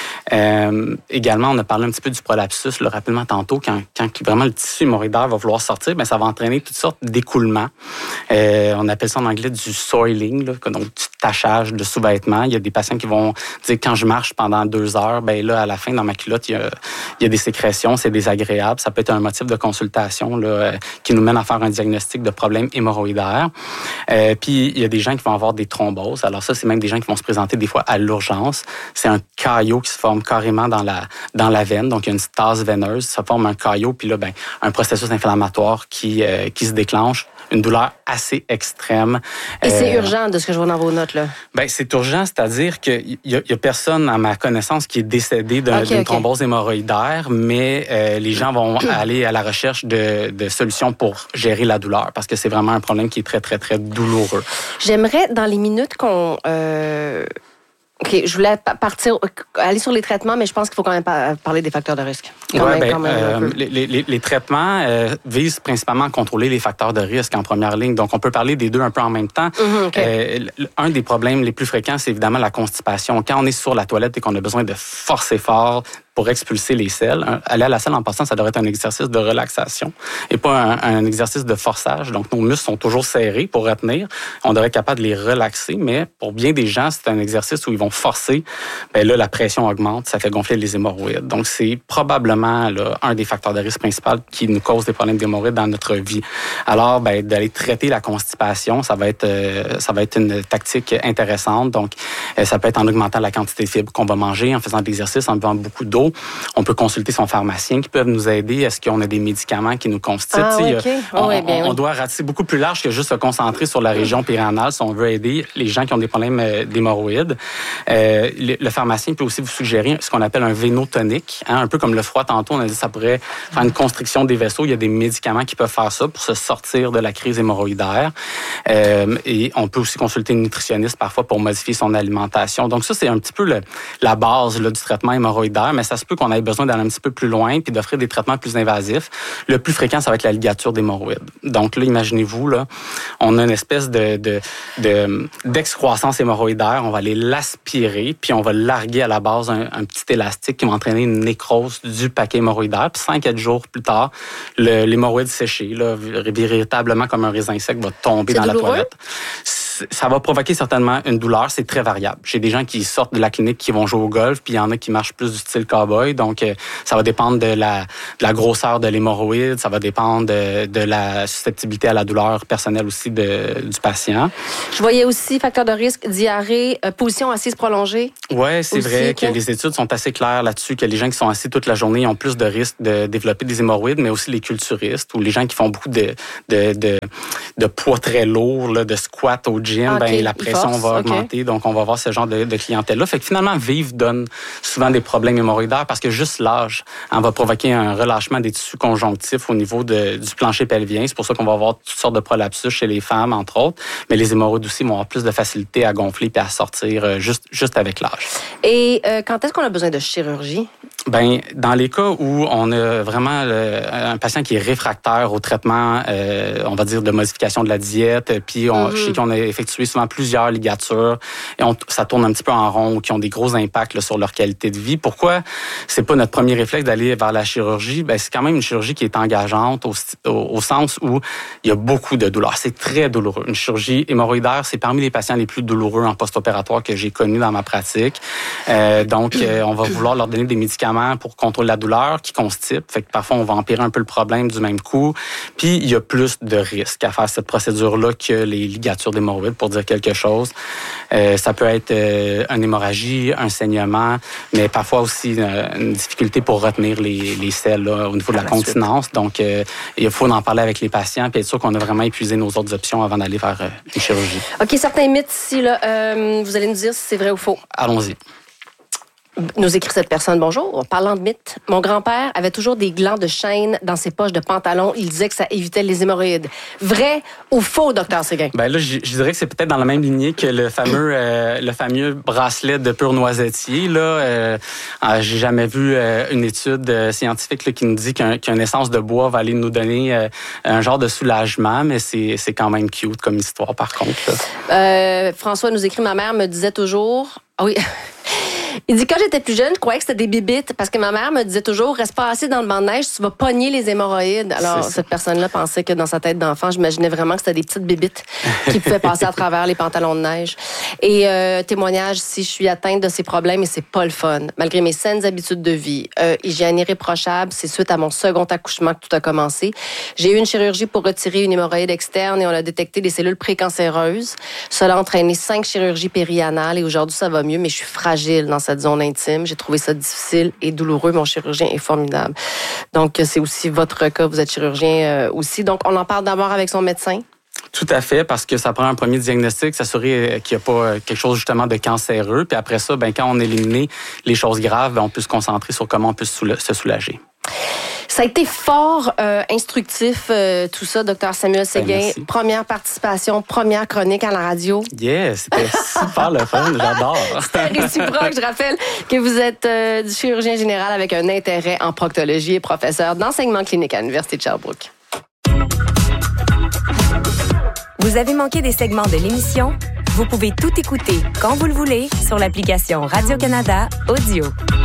Euh, également, on a parlé un petit peu du prolapsus, là, rapidement tantôt, quand, quand vraiment le tissu hémorroïdaire va vouloir sortir, bien, ça va entraîner toutes sortes d'écoulements. Euh, on appelle ça en anglais du soiling, là, donc du tachage de sous-vêtements. Il y a des patients qui vont dire, quand je marche pendant deux heures, ben là, à la fin, dans ma culotte, il y a, il y a des sécrétions, c'est désagréable. Ça peut être un motif de consultation là, qui nous mène à faire un diagnostic de problème hémorroïdaire. Euh, puis, il y a des gens qui vont avoir des thromboses. Alors ça, c'est même des gens qui vont se présenter des fois à l'urgence. C'est un caillot qui se forme carrément dans la, dans la veine. Donc, il y a une stase veineuse. Ça forme un caillot, puis là, ben, un processus inflammatoire qui, euh, qui se déclenche. Une douleur assez extrême. Et euh, c'est urgent de ce que je vois dans vos notes, là? Bien, c'est urgent, c'est-à-dire qu'il n'y a, a personne, à ma connaissance, qui est décédé d'un, okay, d'une okay. thrombose hémorroïdaire, mais euh, les gens vont aller à la recherche de, de solutions pour gérer la douleur, parce que c'est vraiment un problème qui est très, très, très douloureux. J'aimerais, dans les minutes qu'on... Euh... OK, je voulais partir, aller sur les traitements, mais je pense qu'il faut quand même parler des facteurs de risque. Oui, bien, euh, les, les, les traitements euh, visent principalement à contrôler les facteurs de risque en première ligne. Donc, on peut parler des deux un peu en même temps. Mm-hmm, okay. euh, un des problèmes les plus fréquents, c'est évidemment la constipation. Quand on est sur la toilette et qu'on a besoin de forcer fort pour expulser les selles, aller à la selle en passant, ça devrait être un exercice de relaxation et pas un, un exercice de forçage. Donc, nos muscles sont toujours serrés pour retenir. On devrait être capable de les relaxer, mais pour bien des gens, c'est un exercice où ils vont forcer. Bien là, la pression augmente, ça fait gonfler les hémorroïdes. Donc, c'est probablement là, un des facteurs de risque principaux qui nous cause des problèmes d'hémorroïdes dans notre vie. Alors, bien, d'aller traiter la constipation, ça va être, euh, ça va être une tactique intéressante. Donc, euh, ça peut être en augmentant la quantité de fibres qu'on va manger, en faisant de l'exercice, en buvant beaucoup d'eau. On peut consulter son pharmacien qui peut nous aider. Est-ce qu'on a des médicaments qui nous constituent? Ah, okay. on, oui, bien, on, on oui. doit ratisser beaucoup plus large que juste se concentrer sur la région périanale si on veut aider les gens qui ont des problèmes d'hémorroïdes. Euh, le, le pharmacien peut aussi vous suggérer ce qu'on appelle un vénotonique, hein, un peu comme le froid tantôt. On a dit que ça pourrait faire une constriction des vaisseaux. Il y a des médicaments qui peuvent faire ça pour se sortir de la crise hémorroïdaire. Euh, et on peut aussi consulter une nutritionniste parfois pour modifier son alimentation. Donc ça, c'est un petit peu le, la base là, du traitement hémorroïdaire, mais ça se peut qu'on ait besoin d'aller un petit peu plus loin puis d'offrir des traitements plus invasifs. Le plus fréquent, ça va être la ligature d'hémorroïdes. Donc là, imaginez-vous, là, on a une espèce de, de, de, d'excroissance hémorroïdaire. On va aller l'aspirer puis on va larguer à la base un, un petit élastique qui va entraîner une nécrose du paquet hémorroïdaire. Puis cinq à quatre jours plus tard, le, l'hémorroïde séché, là, véritablement comme un raisin sec, va tomber c'est dans douloureux? la toilette. ça va provoquer certainement une douleur. C'est très variable. J'ai des gens qui sortent de la clinique qui vont jouer au golf, puis il y en a qui marchent plus du style cowboy. Donc, euh, ça va dépendre de la, de la grosseur de l'hémorroïde. Ça va dépendre de, de la susceptibilité à la douleur personnelle aussi de, du patient. Je voyais aussi facteur de risque, diarrhée, euh, position assise prolongée. Oui, c'est aussi, vrai okay. que les études sont assez claires là-dessus, que les gens qui sont assis toute la journée ont plus de risque de développer des hémorroïdes, mais aussi les culturistes ou les gens qui font beaucoup de, de, de, de poids très lourds, là, de squat au gym, okay. ben, la pression va okay. augmenter. Donc, on va voir ce genre de, de clientèle-là. Fait que finalement, vivre donne souvent des problèmes hémorroïdaires parce que juste l'âge hein, va provoquer un relâchement des tissus conjonctifs au niveau de, du plancher pelvien. C'est pour ça qu'on va avoir toutes sortes de prolapsus chez les femmes, entre autres. Mais les hémorroïdes aussi vont avoir plus de facilité à gonfler et à sortir euh, juste, juste avec l'âge. Et euh, quand est-ce qu'on a besoin de chirurgie? Ben, dans les cas où on a vraiment le, un patient qui est réfractaire au traitement, euh, on va dire de modification de la diète, puis on, mm-hmm. je sais qu'on a effectué souvent plusieurs ligatures et on, ça tourne un petit peu en rond, qui ont des gros impacts là, sur leur qualité de vie. Pourquoi c'est pas notre premier réflexe d'aller vers la chirurgie? Ben, c'est quand même une chirurgie qui est engageante au, au, au sens où il y a beaucoup de douleur. C'est très douloureux. Une chirurgie hémorroïdaire, c'est parmi les patients les plus douloureux en post-opératoire que j'ai connus dans ma pratique. Euh, donc, euh, on va vouloir leur donner des médicaments pour contrôler la douleur qui constipe. Fait que parfois, on va empirer un peu le problème du même coup. Puis, il y a plus de risques à faire cette procédure-là que les ligatures d'hémorroïdes, pour dire quelque chose. Euh, ça peut être euh, une hémorragie, un saignement, mais parfois aussi euh, une difficulté pour retenir les, les selles là, au niveau de la, la continence. Suite. Donc, euh, il faut en parler avec les patients puis être sûr qu'on a vraiment épuisé nos autres options avant d'aller vers euh, une chirurgie. OK, certains mythes ici, là, euh, vous allez nous dire si c'est vrai ou faux. Allons-y. Nous écrit cette personne, bonjour. Parlant de mythes, mon grand-père avait toujours des glands de chêne dans ses poches de pantalon. Il disait que ça évitait les hémorroïdes. Vrai ou faux, docteur Séguin? Ben là, je, je dirais que c'est peut-être dans la même lignée que le fameux, euh, le fameux bracelet de pur noisetier. Là, euh, j'ai jamais vu euh, une étude euh, scientifique là, qui nous dit qu'un, qu'une essence de bois va aller nous donner euh, un genre de soulagement, mais c'est, c'est quand même cute comme histoire, par contre. Euh, François nous écrit, ma mère me disait toujours... Ah oui... Il dit, quand j'étais plus jeune, je croyais que c'était des bibites parce que ma mère me disait toujours, reste pas assis dans le banc de neige, tu vas pogner les hémorroïdes. Alors, cette personne-là pensait que dans sa tête d'enfant, j'imaginais vraiment que c'était des petites bibites qui pouvaient passer à travers les pantalons de neige. Et euh, témoignage, si je suis atteinte de ces problèmes, et c'est pas le fun. Malgré mes saines habitudes de vie, euh, hygiène irréprochable, c'est suite à mon second accouchement que tout a commencé. J'ai eu une chirurgie pour retirer une hémorroïde externe et on a détecté des cellules précancéreuses. Cela a entraîné cinq chirurgies périanales et aujourd'hui, ça va mieux, mais je suis fragile dans cette zone intime. J'ai trouvé ça difficile et douloureux. Mon chirurgien est formidable. Donc, c'est aussi votre cas. Vous êtes chirurgien aussi. Donc, on en parle d'abord avec son médecin. Tout à fait, parce que ça prend un premier diagnostic, s'assurer qu'il n'y a pas quelque chose justement de cancéreux. Puis après ça, ben, quand on a éliminé les choses graves, ben, on peut se concentrer sur comment on peut se soulager. Ça a été fort euh, instructif, euh, tout ça, docteur Samuel Séguin. Ben, première participation, première chronique à la radio. Yes, c'était super le fun, j'adore. C'était réciproque. Je rappelle que vous êtes euh, du chirurgien général avec un intérêt en proctologie et professeur d'enseignement clinique à l'Université de Sherbrooke. Vous avez manqué des segments de l'émission? Vous pouvez tout écouter quand vous le voulez sur l'application Radio-Canada Audio.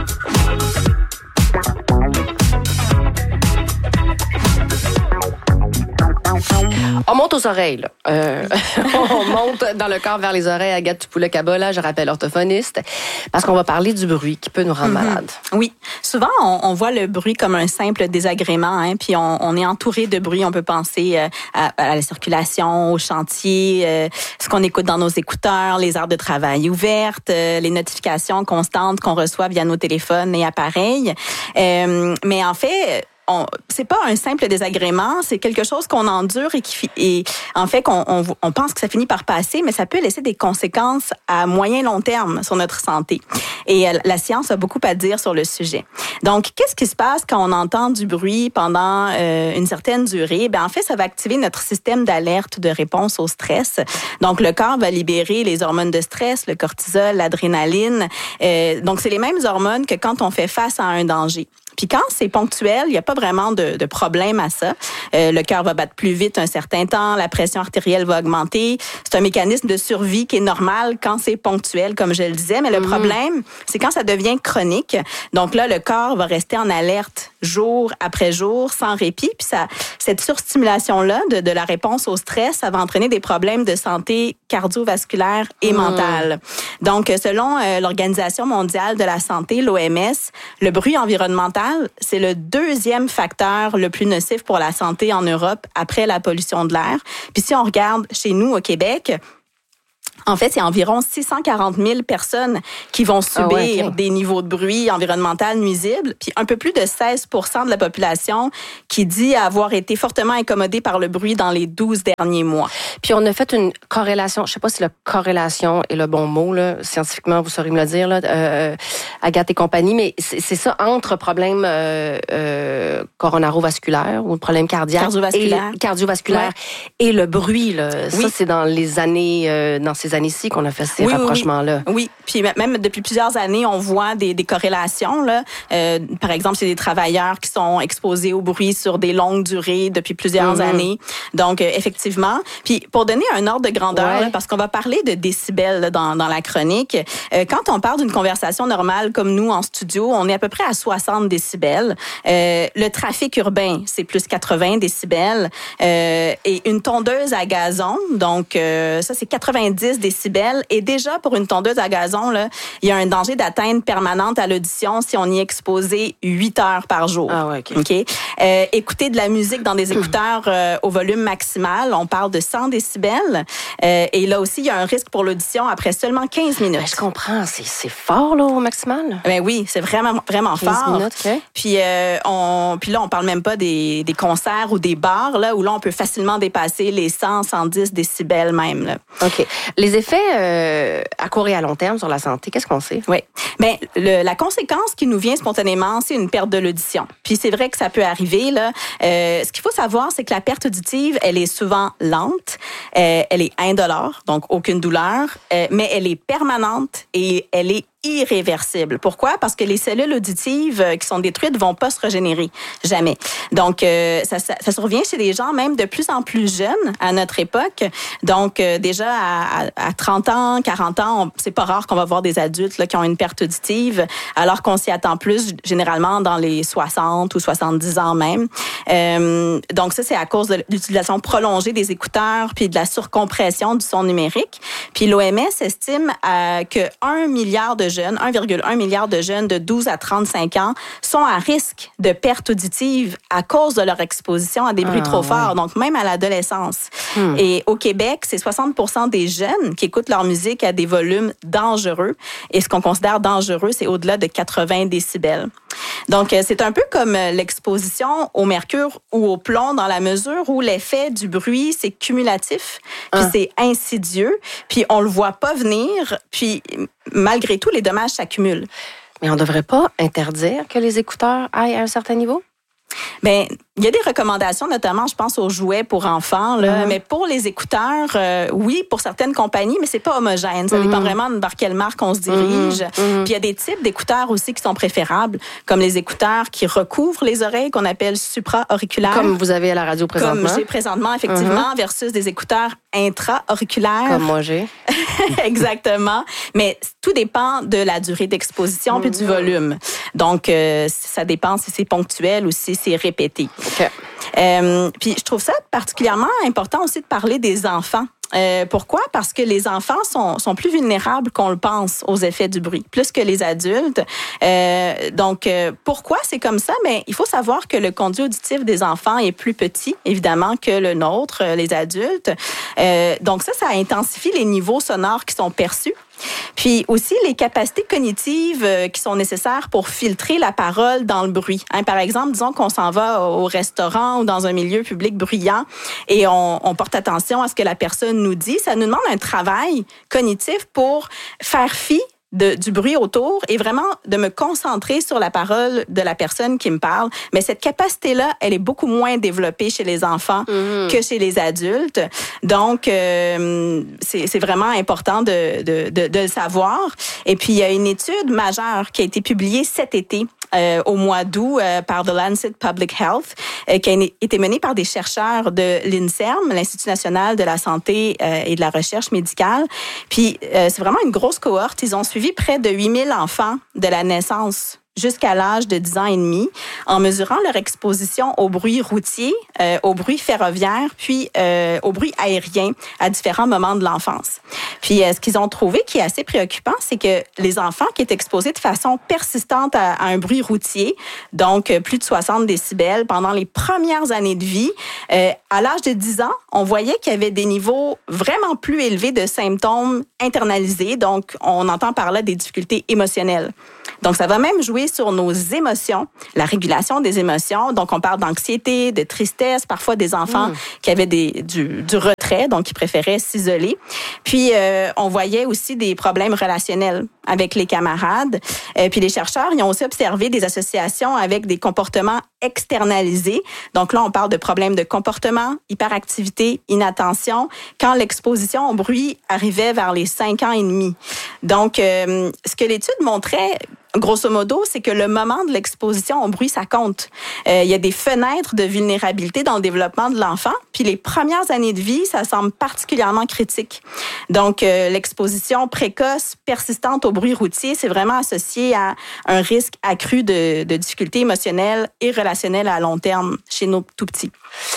On monte aux oreilles. Là. Euh, on monte dans le corps vers les oreilles. Agathe Tupoulek-Kaba, là, je rappelle orthophoniste, parce qu'on va parler du bruit qui peut nous rendre mm-hmm. malades. Oui. Souvent, on, on voit le bruit comme un simple désagrément, hein, puis on, on est entouré de bruit. On peut penser euh, à, à la circulation, au chantier, euh, ce qu'on écoute dans nos écouteurs, les heures de travail ouvertes, euh, les notifications constantes qu'on reçoit via nos téléphones et appareils. Euh, mais en fait... On, c'est pas un simple désagrément, c'est quelque chose qu'on endure et qui et en fait qu'on on, on pense que ça finit par passer, mais ça peut laisser des conséquences à moyen long terme sur notre santé. Et euh, la science a beaucoup à dire sur le sujet. Donc, qu'est-ce qui se passe quand on entend du bruit pendant euh, une certaine durée? Ben en fait, ça va activer notre système d'alerte de réponse au stress. Donc, le corps va libérer les hormones de stress, le cortisol, l'adrénaline. Euh, donc, c'est les mêmes hormones que quand on fait face à un danger. Puis quand c'est ponctuel, il n'y a pas vraiment de, de problème à ça. Euh, le cœur va battre plus vite un certain temps, la pression artérielle va augmenter. C'est un mécanisme de survie qui est normal quand c'est ponctuel, comme je le disais. Mais le mm-hmm. problème, c'est quand ça devient chronique. Donc là, le corps va rester en alerte jour après jour, sans répit. Puis ça, cette surstimulation-là de, de la réponse au stress, ça va entraîner des problèmes de santé cardiovasculaire et mmh. mentale. Donc, selon euh, l'Organisation mondiale de la santé, l'O M S, le bruit environnemental, c'est le deuxième facteur le plus nocif pour la santé en Europe après la pollution de l'air. Puis si on regarde chez nous au Québec, en fait, il y a environ six cent quarante mille personnes qui vont subir ah ouais, okay. des niveaux de bruit environnemental nuisibles, puis un peu plus de seize pour cent de la population qui dit avoir été fortement incommodée par le bruit dans les douze derniers mois. Puis on a fait une corrélation, je sais pas si la corrélation est le bon mot, là, scientifiquement, vous saurez me le dire, là, euh, Agathe et compagnie, mais c'est, c'est ça, entre problèmes euh, euh, coronaro-vasculaires ou problèmes cardiaques cardiovasculaires et, cardiovasculaires ouais. et le bruit. Là. Oui. Ça, c'est dans les années, euh, dans ces années-ci qu'on a fait ces oui, rapprochements-là. Oui, oui, puis même depuis plusieurs années, on voit des, des corrélations. Là. Euh, par exemple, c'est des travailleurs qui sont exposés au bruit sur des longues durées depuis plusieurs mm-hmm. années. Donc, euh, effectivement. Puis, pour donner un ordre de grandeur, ouais. là, parce qu'on va parler de décibels là, dans, dans la chronique, euh, quand on parle d'une conversation normale comme nous en studio, on est à peu près à soixante décibels. Euh, le trafic urbain, c'est plus quatre-vingts décibels. Euh, et une tondeuse à gazon, donc euh, ça, c'est quatre-vingt-dix décibels. Et déjà, pour une tondeuse à gazon, là, il y a un danger d'atteinte permanente à l'audition si on y est exposé huit heures par jour. Ah ouais, OK. okay? Euh, écouter de la musique dans des écouteurs euh, au volume maximal, on parle de cent décibels. Euh, et là aussi, il y a un risque pour l'audition après seulement quinze minutes. Ben, je comprends. C'est, c'est fort, là, au maximal? Ben oui, c'est vraiment, vraiment quinze fort. Minutes, okay. Puis, euh, on, puis là, on parle même pas des, des concerts ou des bars, là, où là, on peut facilement dépasser les cent, cent dix décibels même. Là. OK. Les effets euh, à court et à long terme sur la santé, qu'est-ce qu'on sait? Oui. Bien, le, la conséquence qui nous vient spontanément, c'est une perte de l'audition. Puis c'est vrai que ça peut arriver. Là. Euh, ce qu'il faut savoir, c'est que la perte auditive, elle est souvent lente, euh, elle est indolore, donc aucune douleur, euh, mais elle est permanente et elle est irréversible. Pourquoi? Parce que les cellules auditives euh, qui sont détruites vont pas se régénérer. Jamais. Donc, euh, ça, ça, ça survient chez des gens même de plus en plus jeunes à notre époque. Donc, euh, déjà à, à, à trente ans, quarante ans, on, c'est pas rare qu'on va voir des adultes là, qui ont une perte auditive, alors qu'on s'y attend plus généralement dans les soixante ou soixante-dix ans même. Euh, donc, ça, c'est à cause de l'utilisation prolongée des écouteurs puis de la surcompression du son numérique. Puis l'O M S estime euh, que un milliard de jeunes, un virgule un milliard de jeunes de douze à trente-cinq ans sont à risque de perte auditive à cause de leur exposition à des bruits ah, trop ouais. forts, donc même à l'adolescence. Hmm. Et au Québec, c'est soixante pour cent des jeunes qui écoutent leur musique à des volumes dangereux. Et ce qu'on considère dangereux, c'est au-delà de quatre-vingts décibels. Donc, c'est un peu comme l'exposition au mercure ou au plomb dans la mesure où l'effet du bruit, c'est cumulatif, puis ah. c'est insidieux, puis on le voit pas venir, puis malgré tout, les dommages s'accumulent. Mais on ne devrait pas interdire que les écouteurs aillent à un certain niveau? Bien, il y a des recommandations, notamment, je pense aux jouets pour enfants, là, mm-hmm. mais pour les écouteurs, euh, oui, pour certaines compagnies, mais c'est pas homogène. Ça mm-hmm. dépend vraiment de par quelle marque on se dirige. Mm-hmm. Puis il y a des types d'écouteurs aussi qui sont préférables, comme les écouteurs qui recouvrent les oreilles, qu'on appelle supra-auriculaires. Comme vous avez à la radio présentement. Comme j'ai présentement, effectivement, mm-hmm. versus des écouteurs intra-auriculaires. Comme moi j'ai. Exactement. Mais tout dépend de la durée d'exposition mm-hmm. puis du volume. Donc, euh, ça dépend si c'est ponctuel ou si c'est répété. Okay. Euh, puis je trouve ça particulièrement important aussi de parler des enfants. Euh, pourquoi? Parce que les enfants sont, sont plus vulnérables qu'on le pense aux effets du bruit, plus que les adultes. Euh, donc, euh, pourquoi c'est comme ça? Mais il faut savoir que le conduit auditif des enfants est plus petit, évidemment, que le nôtre, les adultes. Euh, donc ça, ça intensifie les niveaux sonores qui sont perçus. Puis aussi les capacités cognitives euh, qui sont nécessaires pour filtrer la parole dans le bruit. Hein, par exemple, disons qu'on s'en va au restaurant ou dans un milieu public bruyant et on, on porte attention à ce que la personne nous dit. Ça nous demande un travail cognitif pour faire fi De, du bruit autour et vraiment de me concentrer sur la parole de la personne qui me parle. Mais cette capacité-là, elle est beaucoup moins développée chez les enfants mmh. que chez les adultes. Donc, euh, c'est, c'est vraiment important de, de, de, de le savoir. Et puis, il y a une étude majeure qui a été publiée cet été euh, au mois d'août euh, par The Lancet Public Health, euh, qui a été menée par des chercheurs de l'INSERM, l'Institut national de la santé euh, et de la recherche médicale. Puis, euh, c'est vraiment une grosse cohorte. Ils ont suivi près de huit mille enfants de la naissance jusqu'à l'âge de dix ans et demi, en mesurant leur exposition au bruit routier, euh, au bruit ferroviaire, puis euh, au bruit aérien à différents moments de l'enfance. Puis, euh, ce qu'ils ont trouvé qui est assez préoccupant, c'est que les enfants qui étaient exposés de façon persistante à, à un bruit routier, donc euh, plus de soixante décibels pendant les premières années de vie, euh, à l'âge de dix ans, on voyait qu'il y avait des niveaux vraiment plus élevés de symptômes internalisés. Donc, on entend par là des difficultés émotionnelles. Donc, ça va même jouer sur nos émotions, la régulation des émotions. Donc, on parle d'anxiété, de tristesse, parfois des enfants mmh. qui avaient des, du, du retrait, donc qui préféraient s'isoler. Puis, euh, on voyait aussi des problèmes relationnels avec les camarades. Euh, puis, les chercheurs, ils ont aussi observé des associations avec des comportements externalisés. Donc là, on parle de problèmes de comportement, hyperactivité, inattention, quand l'exposition au bruit arrivait vers les cinq ans et demi. Donc, euh, ce que l'étude montrait, grosso modo, c'est que le moment de l'exposition au bruit, ça compte. Euh, il y a des fenêtres de vulnérabilité dans le développement de l'enfant, puis les premières années de vie, ça semble particulièrement critique. Donc, euh, l'exposition précoce, persistante au bruit routier, c'est vraiment associé à un risque accru de, de difficultés émotionnelles et relationnelles à long terme chez nos tout-petits.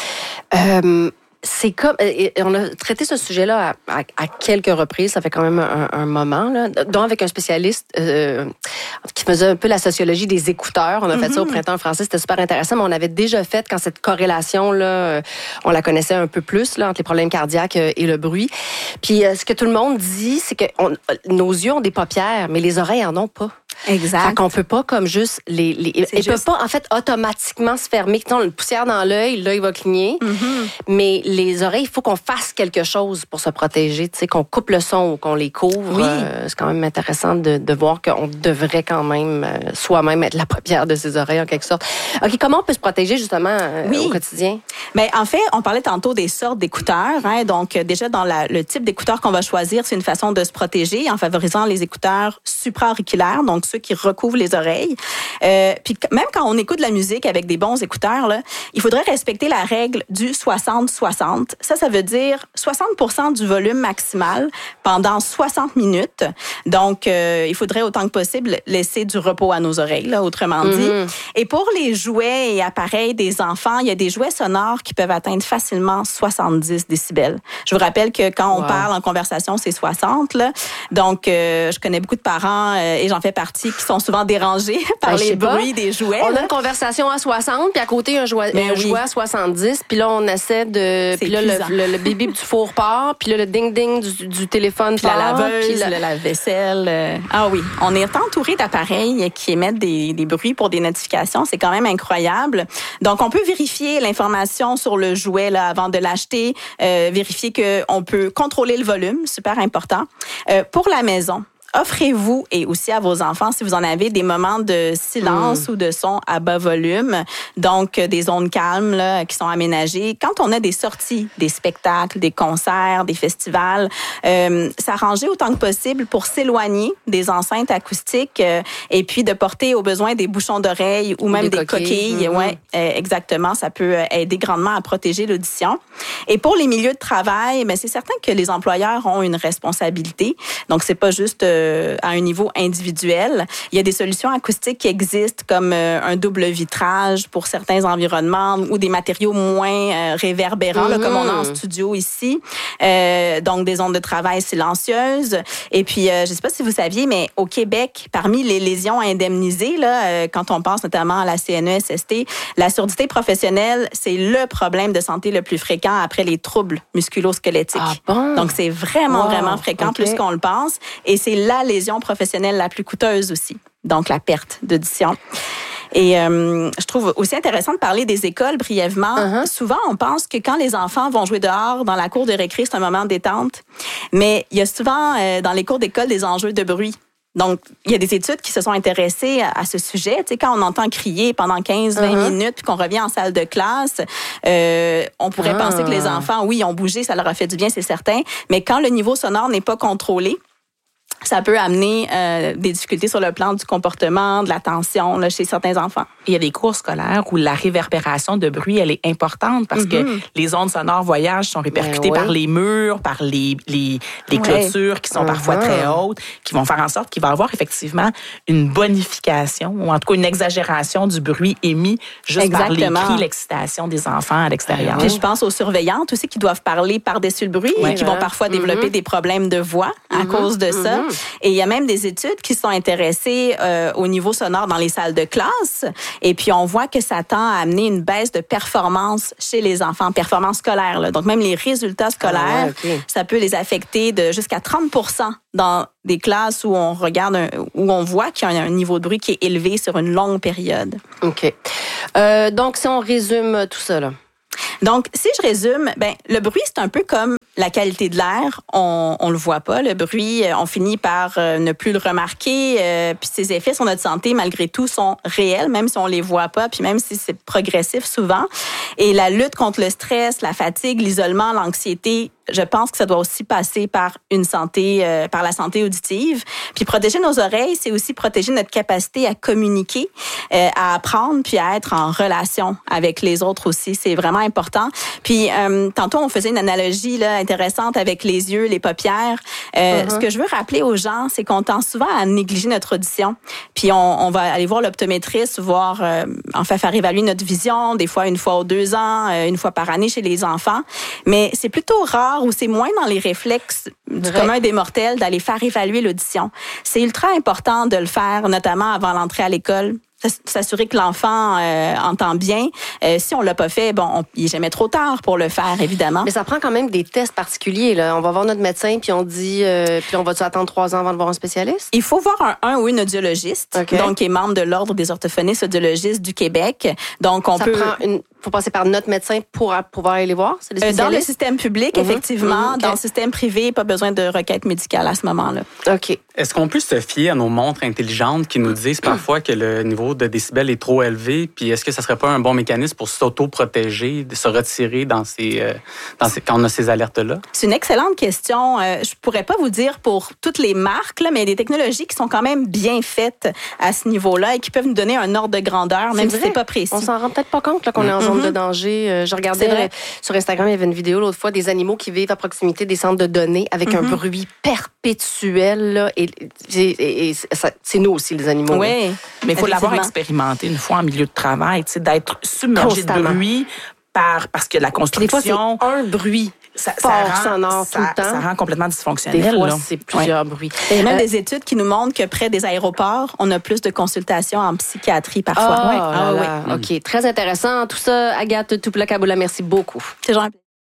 Euh... C'est comme, on a traité ce sujet-là à, à, à quelques reprises, ça fait quand même un, un moment, là, dont avec un spécialiste euh, qui faisait un peu la sociologie des écouteurs. On a mm-hmm. fait ça au printemps français, c'était super intéressant, mais on avait déjà fait quand cette corrélation-là, on la connaissait un peu plus là, entre les problèmes cardiaques et le bruit. Puis ce que tout le monde dit, c'est que on, nos yeux ont des paupières, mais les oreilles en ont pas. Exact. Fait qu'on peut pas comme juste les, les ils juste... peuvent pas en fait automatiquement se fermer. Quand on a une poussière dans l'œil, l'œil va cligner. Mm-hmm. Mais les oreilles, il faut qu'on fasse quelque chose pour se protéger, tu sais, qu'on coupe le son ou qu'on les couvre. Oui. Euh, c'est quand même intéressant de, de voir qu'on devrait quand même euh, soi-même être la paupière de ses oreilles en quelque sorte. Ok, comment on peut se protéger justement euh, oui. au quotidien? Mais en fait, on parlait tantôt des sortes d'écouteurs. Hein, donc déjà dans la, le type d'écouteurs qu'on va choisir, c'est une façon de se protéger en favorisant les écouteurs supra-auriculaires, donc ceux qui recouvrent les oreilles. Euh, puis même quand on écoute de la musique avec des bons écouteurs, là, il faudrait respecter la règle du soixante soixante. Ça, ça veut dire soixante pour cent du volume maximal pendant soixante minutes. Donc, euh, il faudrait autant que possible laisser du repos à nos oreilles, là, autrement dit. Mm-hmm. Et pour les jouets et appareils des enfants, il y a des jouets sonores qui peuvent atteindre facilement soixante-dix décibels. Je vous rappelle que quand on wow. parle en conversation, c'est soixante. Là. Donc, euh, je connais beaucoup de parents euh, et j'en fais partie qui sont souvent dérangés par ben, les bruits pas. des jouets. On là. a une conversation à soixante, puis à côté, un jouet, un oui. jouet à soixante-dix, puis là, on essaie de... Puis là, le, le, le bébé du four part, puis là, le ding-ding du, du téléphone puis part. La laveuse, puis la... le lave-vaisselle. Euh... Ah oui, on est entouré d'appareils qui émettent des, des bruits pour des notifications. C'est quand même incroyable. Donc, on peut vérifier l'information sur le jouet là, avant de l'acheter, euh, vérifier qu'on peut contrôler le volume, super important. Euh, pour la maison, offrez-vous et aussi à vos enfants, si vous en avez, des moments de silence mmh. ou de son à bas volume. Donc, des zones calmes là, qui sont aménagées. Quand on a des sorties, des spectacles, des concerts, des festivals, euh, s'arranger autant que possible pour s'éloigner des enceintes acoustiques euh, et puis de porter au besoin des bouchons d'oreilles ou même des, des coquilles. coquilles. Mmh. Ouais, euh, exactement. Ça peut aider grandement à protéger l'audition. Et pour les milieux de travail, ben, c'est certain que les employeurs ont une responsabilité. Donc, c'est pas juste... Euh, à un niveau individuel. Il y a des solutions acoustiques qui existent comme euh, un double vitrage pour certains environnements ou des matériaux moins euh, réverbérants, mm-hmm. là, comme on a en studio ici. Euh, donc, des ondes de travail silencieuses. Et puis, euh, je ne sais pas si vous saviez, mais au Québec, parmi les lésions indemnisées, là, euh, quand on pense notamment à la C N E S S T, la surdité professionnelle, c'est le problème de santé le plus fréquent après les troubles musculo-squelettiques. Ah bon? Donc, c'est vraiment, wow. vraiment fréquent, okay. plus qu'on le pense. Et c'est la lésion professionnelle la plus coûteuse aussi, donc la perte d'audition. Et euh, je trouve aussi intéressant de parler des écoles brièvement. Uh-huh. Souvent, on pense que quand les enfants vont jouer dehors, dans la cour de récré, c'est un moment de détente. Mais il y a souvent, euh, dans les cours d'école, des enjeux de bruit. Donc, il y a des études qui se sont intéressées à, à ce sujet. Tu sais, quand on entend crier pendant quinze à vingt uh-huh. minutes puis qu'on revient en salle de classe, euh, on pourrait uh-huh. penser que les enfants, oui, ont bougé, ça leur a fait du bien, c'est certain. Mais quand le niveau sonore n'est pas contrôlé, ça peut amener euh, des difficultés sur le plan du comportement, de l'attention là, chez certains enfants. Il y a des cours scolaires où la réverbération de bruit, elle est importante parce mm-hmm. que les ondes sonores voyagent sont répercutées ouais. par les murs, par les, les, les clôtures ouais. qui sont uh-huh. parfois très hautes, qui vont faire en sorte qu'il va y avoir effectivement une bonification ou en tout cas une exagération du bruit émis juste Exactement. par les cris, l'excitation des enfants à l'extérieur. Puis je pense aux surveillantes aussi qui doivent parler par-dessus le bruit ouais. et qui vont parfois mm-hmm. développer des problèmes de voix à mm-hmm. cause de ça. Mm-hmm. Et il y a même des études qui sont intéressées euh, au niveau sonore dans les salles de classe. Et puis, on voit que ça tend à amener une baisse de performance chez les enfants, performance scolaire. Là. Donc, même les résultats scolaires, ah ouais, okay. ça peut les affecter de jusqu'à trente pour cent dans des classes où on regarde, un, où on voit qu'il y a un niveau de bruit qui est élevé sur une longue période. OK. Euh, donc, si on résume tout ça, là. Donc, si je résume, ben le bruit, c'est un peu comme la qualité de l'air. On on le voit pas, le bruit. On finit par euh, ne plus le remarquer. Euh, puis ses effets sur notre santé, malgré tout, sont réels, même si on les voit pas, puis même si c'est progressif souvent. Et la lutte contre le stress, la fatigue, l'isolement, l'anxiété, je pense que ça doit aussi passer par une santé, euh, par la santé auditive. Puis protéger nos oreilles, c'est aussi protéger notre capacité à communiquer, euh, à apprendre, puis à être en relation avec les autres aussi. C'est vraiment important. Puis euh, tantôt, on faisait une analogie là intéressante avec les yeux, les paupières. Euh, uh-huh. Ce que je veux rappeler aux gens, c'est qu'on tend souvent à négliger notre audition. Puis on, on va aller voir l'optométriste, voir, euh, en fait, faire évaluer notre vision, des fois une fois aux deux ans, euh, une fois par année chez les enfants. Mais c'est plutôt rare ou c'est moins dans les réflexes du ouais. commun des mortels d'aller faire évaluer l'audition. C'est ultra important de le faire, notamment avant l'entrée à l'école. S'assurer que l'enfant euh, entend bien. Euh, si on l'a pas fait, bon, on, il est jamais trop tard pour le faire, évidemment. Mais ça prend quand même des tests particuliers. Là. On va voir notre médecin, puis on dit, euh, puis on va-tu attendre trois ans avant de voir un spécialiste? Il faut voir un, un ou une audiologiste, okay. donc qui est membre de l'Ordre des orthophonistes audiologistes du Québec. Donc on ça peut. Prend une... faut passer par notre médecin pour pouvoir aller les voir? C'est des spécialistes? Dans le système public, mm-hmm. effectivement. Mm-hmm. Okay. Dans le système privé, pas besoin de requête médicale à ce moment-là. OK. Est-ce qu'on peut se fier à nos montres intelligentes qui nous disent parfois que le niveau de décibels est trop élevé? Puis est-ce que ça serait pas un bon mécanisme pour s'auto-protéger, de se retirer dans ces, euh, dans ces, quand on a ces alertes-là? C'est une excellente question. Euh, je pourrais pas vous dire pour toutes les marques, là, mais il y a des technologies qui sont quand même bien faites à ce niveau-là et qui peuvent nous donner un ordre de grandeur, même si c'est pas précis. On s'en rend peut-être pas compte là, qu'on est en zone mm-hmm. de danger. Je regardais euh, sur Instagram, il y avait une vidéo l'autre fois des animaux qui vivent à proximité des centres de données avec mm-hmm. un bruit perpétuel. Là, et, et, et ça, c'est nous aussi, les animaux. Oui, mais il faut l'avoir expérimenté une fois en milieu de travail, d'être submergé de bruit par, parce que la construction... Des fois, c'est un bruit. Ça, fort, ça, rend, sonore, ça, tout le temps. ça rend complètement dysfonctionnel. Des fois, là. c'est plusieurs ouais. bruits. Il y a même euh, des études qui nous montrent que près des aéroports, on a plus de consultations en psychiatrie parfois. Oh, ouais. ah, oui. OK, très intéressant. Tout ça, Agathe Tuplak-Aboula, merci beaucoup. C'est genre...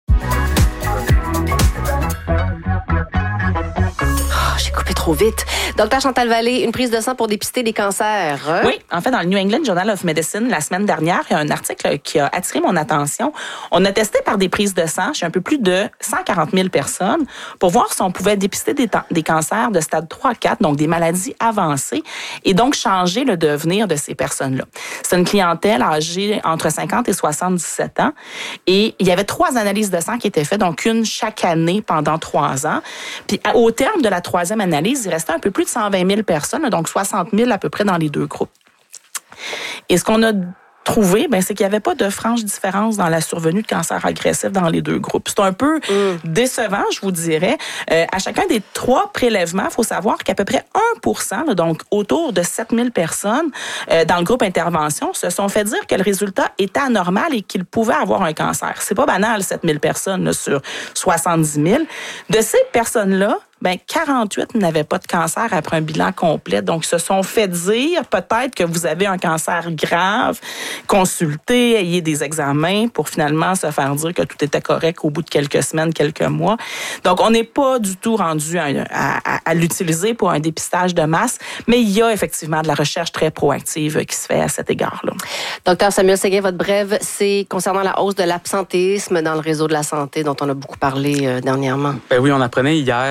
J'ai coupé trop vite. Docteur Chantal Vallée, une prise de sang pour dépister des cancers. Hein? Oui, en fait, dans le New England Journal of Medicine, la semaine dernière, il y a un article qui a attiré mon attention. On a testé par des prises de sang chez un peu plus de cent quarante mille personnes pour voir si on pouvait dépister des, des cancers de stade trois à quatre, donc des maladies avancées, et donc changer le devenir de ces personnes-là. C'est une clientèle âgée entre cinquante et soixante-dix-sept ans, et il y avait trois analyses de sang qui étaient faites, donc une chaque année pendant trois ans. Puis au terme de la troisième analyse, il restait un peu plus de cent vingt mille personnes, donc soixante mille à peu près dans les deux groupes. Et ce qu'on a trouvé, ben, c'est qu'il n'y avait pas de franche différence dans la survenue de cancer agressif dans les deux groupes. C'est un peu mm. décevant, je vous dirais. Euh, à chacun des trois prélèvements, il faut savoir qu'à peu près un pour cent, là, donc autour de sept mille personnes euh, dans le groupe intervention, se sont fait dire que le résultat était anormal et qu'ils pouvaient avoir un cancer. C'est pas banal, sept mille personnes là, sur soixante-dix mille. De ces personnes-là, ben quarante-huit n'avaient pas de cancer après un bilan complet. Donc, se sont fait dire peut-être que vous avez un cancer grave, consultez, ayez des examens pour finalement se faire dire que tout était correct au bout de quelques semaines, quelques mois. Donc, on n'est pas du tout rendu à, à, à, à l'utiliser pour un dépistage de masse, mais il y a effectivement de la recherche très proactive qui se fait à cet égard-là. Docteur Samuel Séguin, votre brève, c'est concernant la hausse de l'absentéisme dans le réseau de la santé dont on a beaucoup parlé euh, dernièrement. Ben oui, on apprenait hier, là, selon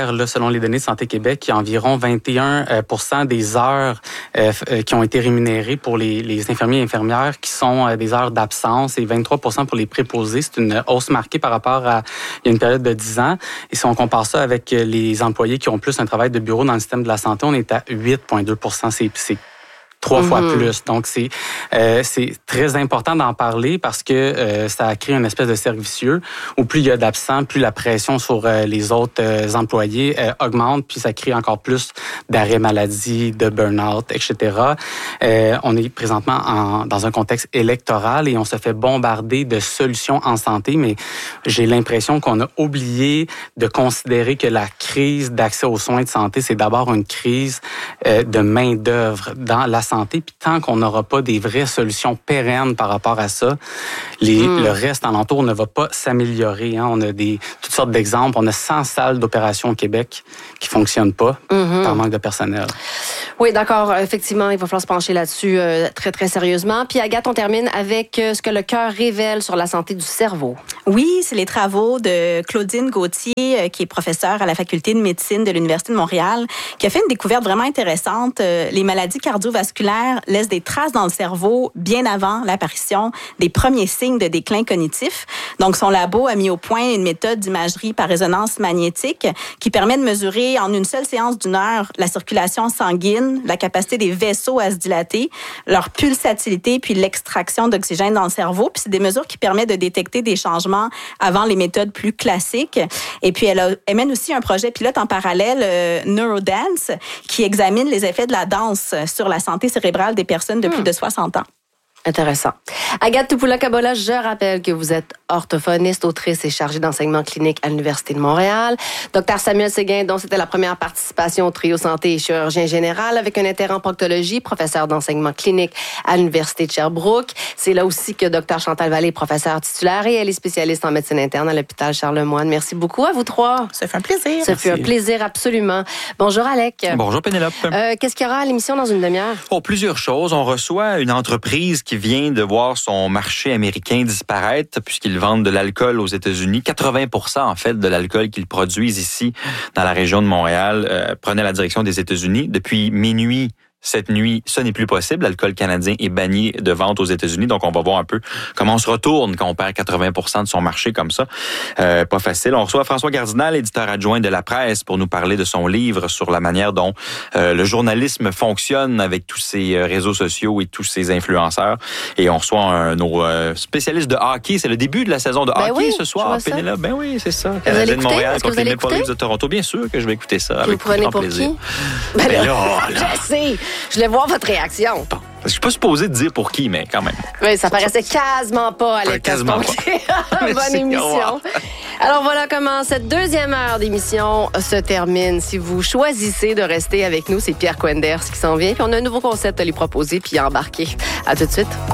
selon les données de Santé Québec, il y a environ vingt et un pour cent des heures euh, qui ont été rémunérées pour les, les infirmiers et infirmières qui sont euh, des heures d'absence et vingt-trois pour cent pour les préposés. C'est une hausse marquée par rapport à il y a une période de dix ans. Et si on compare ça avec les employés qui ont plus un travail de bureau dans le système de la santé, on est à huit virgule deux pour cent. C'est, c'est trois mm-hmm. fois plus. Donc, c'est euh, c'est très important d'en parler parce que euh, ça crée une espèce de cercle vicieux où plus il y a d'absents, plus la pression sur euh, les autres euh, employés euh, augmente, puis ça crée encore plus d'arrêts maladie, de burn-out, et cetera. Euh, on est présentement en, dans un contexte électoral et on se fait bombarder de solutions en santé, mais j'ai l'impression qu'on a oublié de considérer que la crise d'accès aux soins de santé, c'est d'abord une crise euh, de main-d'œuvre dans la santé. Santé, puis tant qu'on n'aura pas des vraies solutions pérennes par rapport à ça, les, mm. le reste alentour ne va pas s'améliorer. Hein. On a des, toutes sortes d'exemples. On a cent salles d'opération au Québec qui ne fonctionnent pas mm-hmm. par manque de personnel. Oui, d'accord. Effectivement, il va falloir se pencher là-dessus euh, très, très sérieusement. Puis Agathe, on termine avec euh, ce que le cœur révèle sur la santé du cerveau. Oui, c'est les travaux de Claudine Gauthier, euh, qui est professeure à la Faculté de médecine de l'Université de Montréal, qui a fait une découverte vraiment intéressante. Euh, les maladies cardiovasculaires laissent des traces dans le cerveau bien avant l'apparition des premiers signes de déclin cognitif. Donc, son labo a mis au point une méthode d'imagerie par résonance magnétique qui permet de mesurer en une seule séance d'une heure la circulation sanguine, la capacité des vaisseaux à se dilater, leur pulsatilité, puis l'extraction d'oxygène dans le cerveau. Puis c'est des mesures qui permettent de détecter des changements avant les méthodes plus classiques. Et puis, elle, a, elle mène aussi un projet pilote en parallèle, euh, Neurodance, qui examine les effets de la danse sur la santé cérébrale des personnes de plus de soixante ans. Intéressant. Agathe Topoula-Kabola, je rappelle que vous êtes orthophoniste, autrice et chargée d'enseignement clinique à l'Université de Montréal. Docteur Samuel Séguin, dont c'était la première participation au trio santé et chirurgien général avec un intérêt en proctologie, professeur d'enseignement clinique à l'Université de Sherbrooke. C'est là aussi que Docteur Chantal Vallée est professeure titulaire et elle est spécialiste en médecine interne à l'hôpital Charlemagne. Merci beaucoup à vous trois. Ça fait un plaisir. Ça Merci. fait un plaisir, absolument. Bonjour Alec. Bonjour Pénélope. Euh, qu'est-ce qu'il y aura à l'émission dans une demi-heure? Oh, plusieurs choses. On reçoit une entreprise qui vient de voir son marché américain disparaître puisqu'ils vendent de l'alcool aux États-Unis. quatre-vingts pour cent en fait de l'alcool qu'ils produisent ici dans la région de Montréal euh, prenait la direction des États-Unis. Depuis minuit cette nuit, ce n'est plus possible. L'alcool canadien est banni de vente aux États-Unis. Donc, on va voir un peu comment on se retourne quand on perd quatre-vingts pour cent de son marché comme ça. Euh, pas facile. On reçoit François Gardinal, éditeur adjoint de La Presse, pour nous parler de son livre sur la manière dont euh, le journalisme fonctionne avec tous ces réseaux sociaux et tous ces influenceurs. Et on reçoit un, nos euh, spécialistes de hockey. C'est le début de la saison de ben hockey oui, ce soir, Pénélope. Ben oui, c'est ça. Canadien de Montréal contre les Maple Leafs de Toronto. Bien sûr que je vais écouter ça. Vous avec prenez grand pour plaisir. Qui? Ben, ben là, là, je sais. Je voulais voir votre réaction. Bon. Je suis pas supposé de dire pour qui, mais quand même. Oui, ça paraissait quasiment pas à l'époque. Quasiment pas. Bonne émission. Alors voilà comment cette deuxième heure d'émission se termine. Si vous choisissez de rester avec nous, c'est Pierre Quenders qui s'en vient. Puis on a un nouveau concept à lui proposer puis à embarquer. À tout de suite.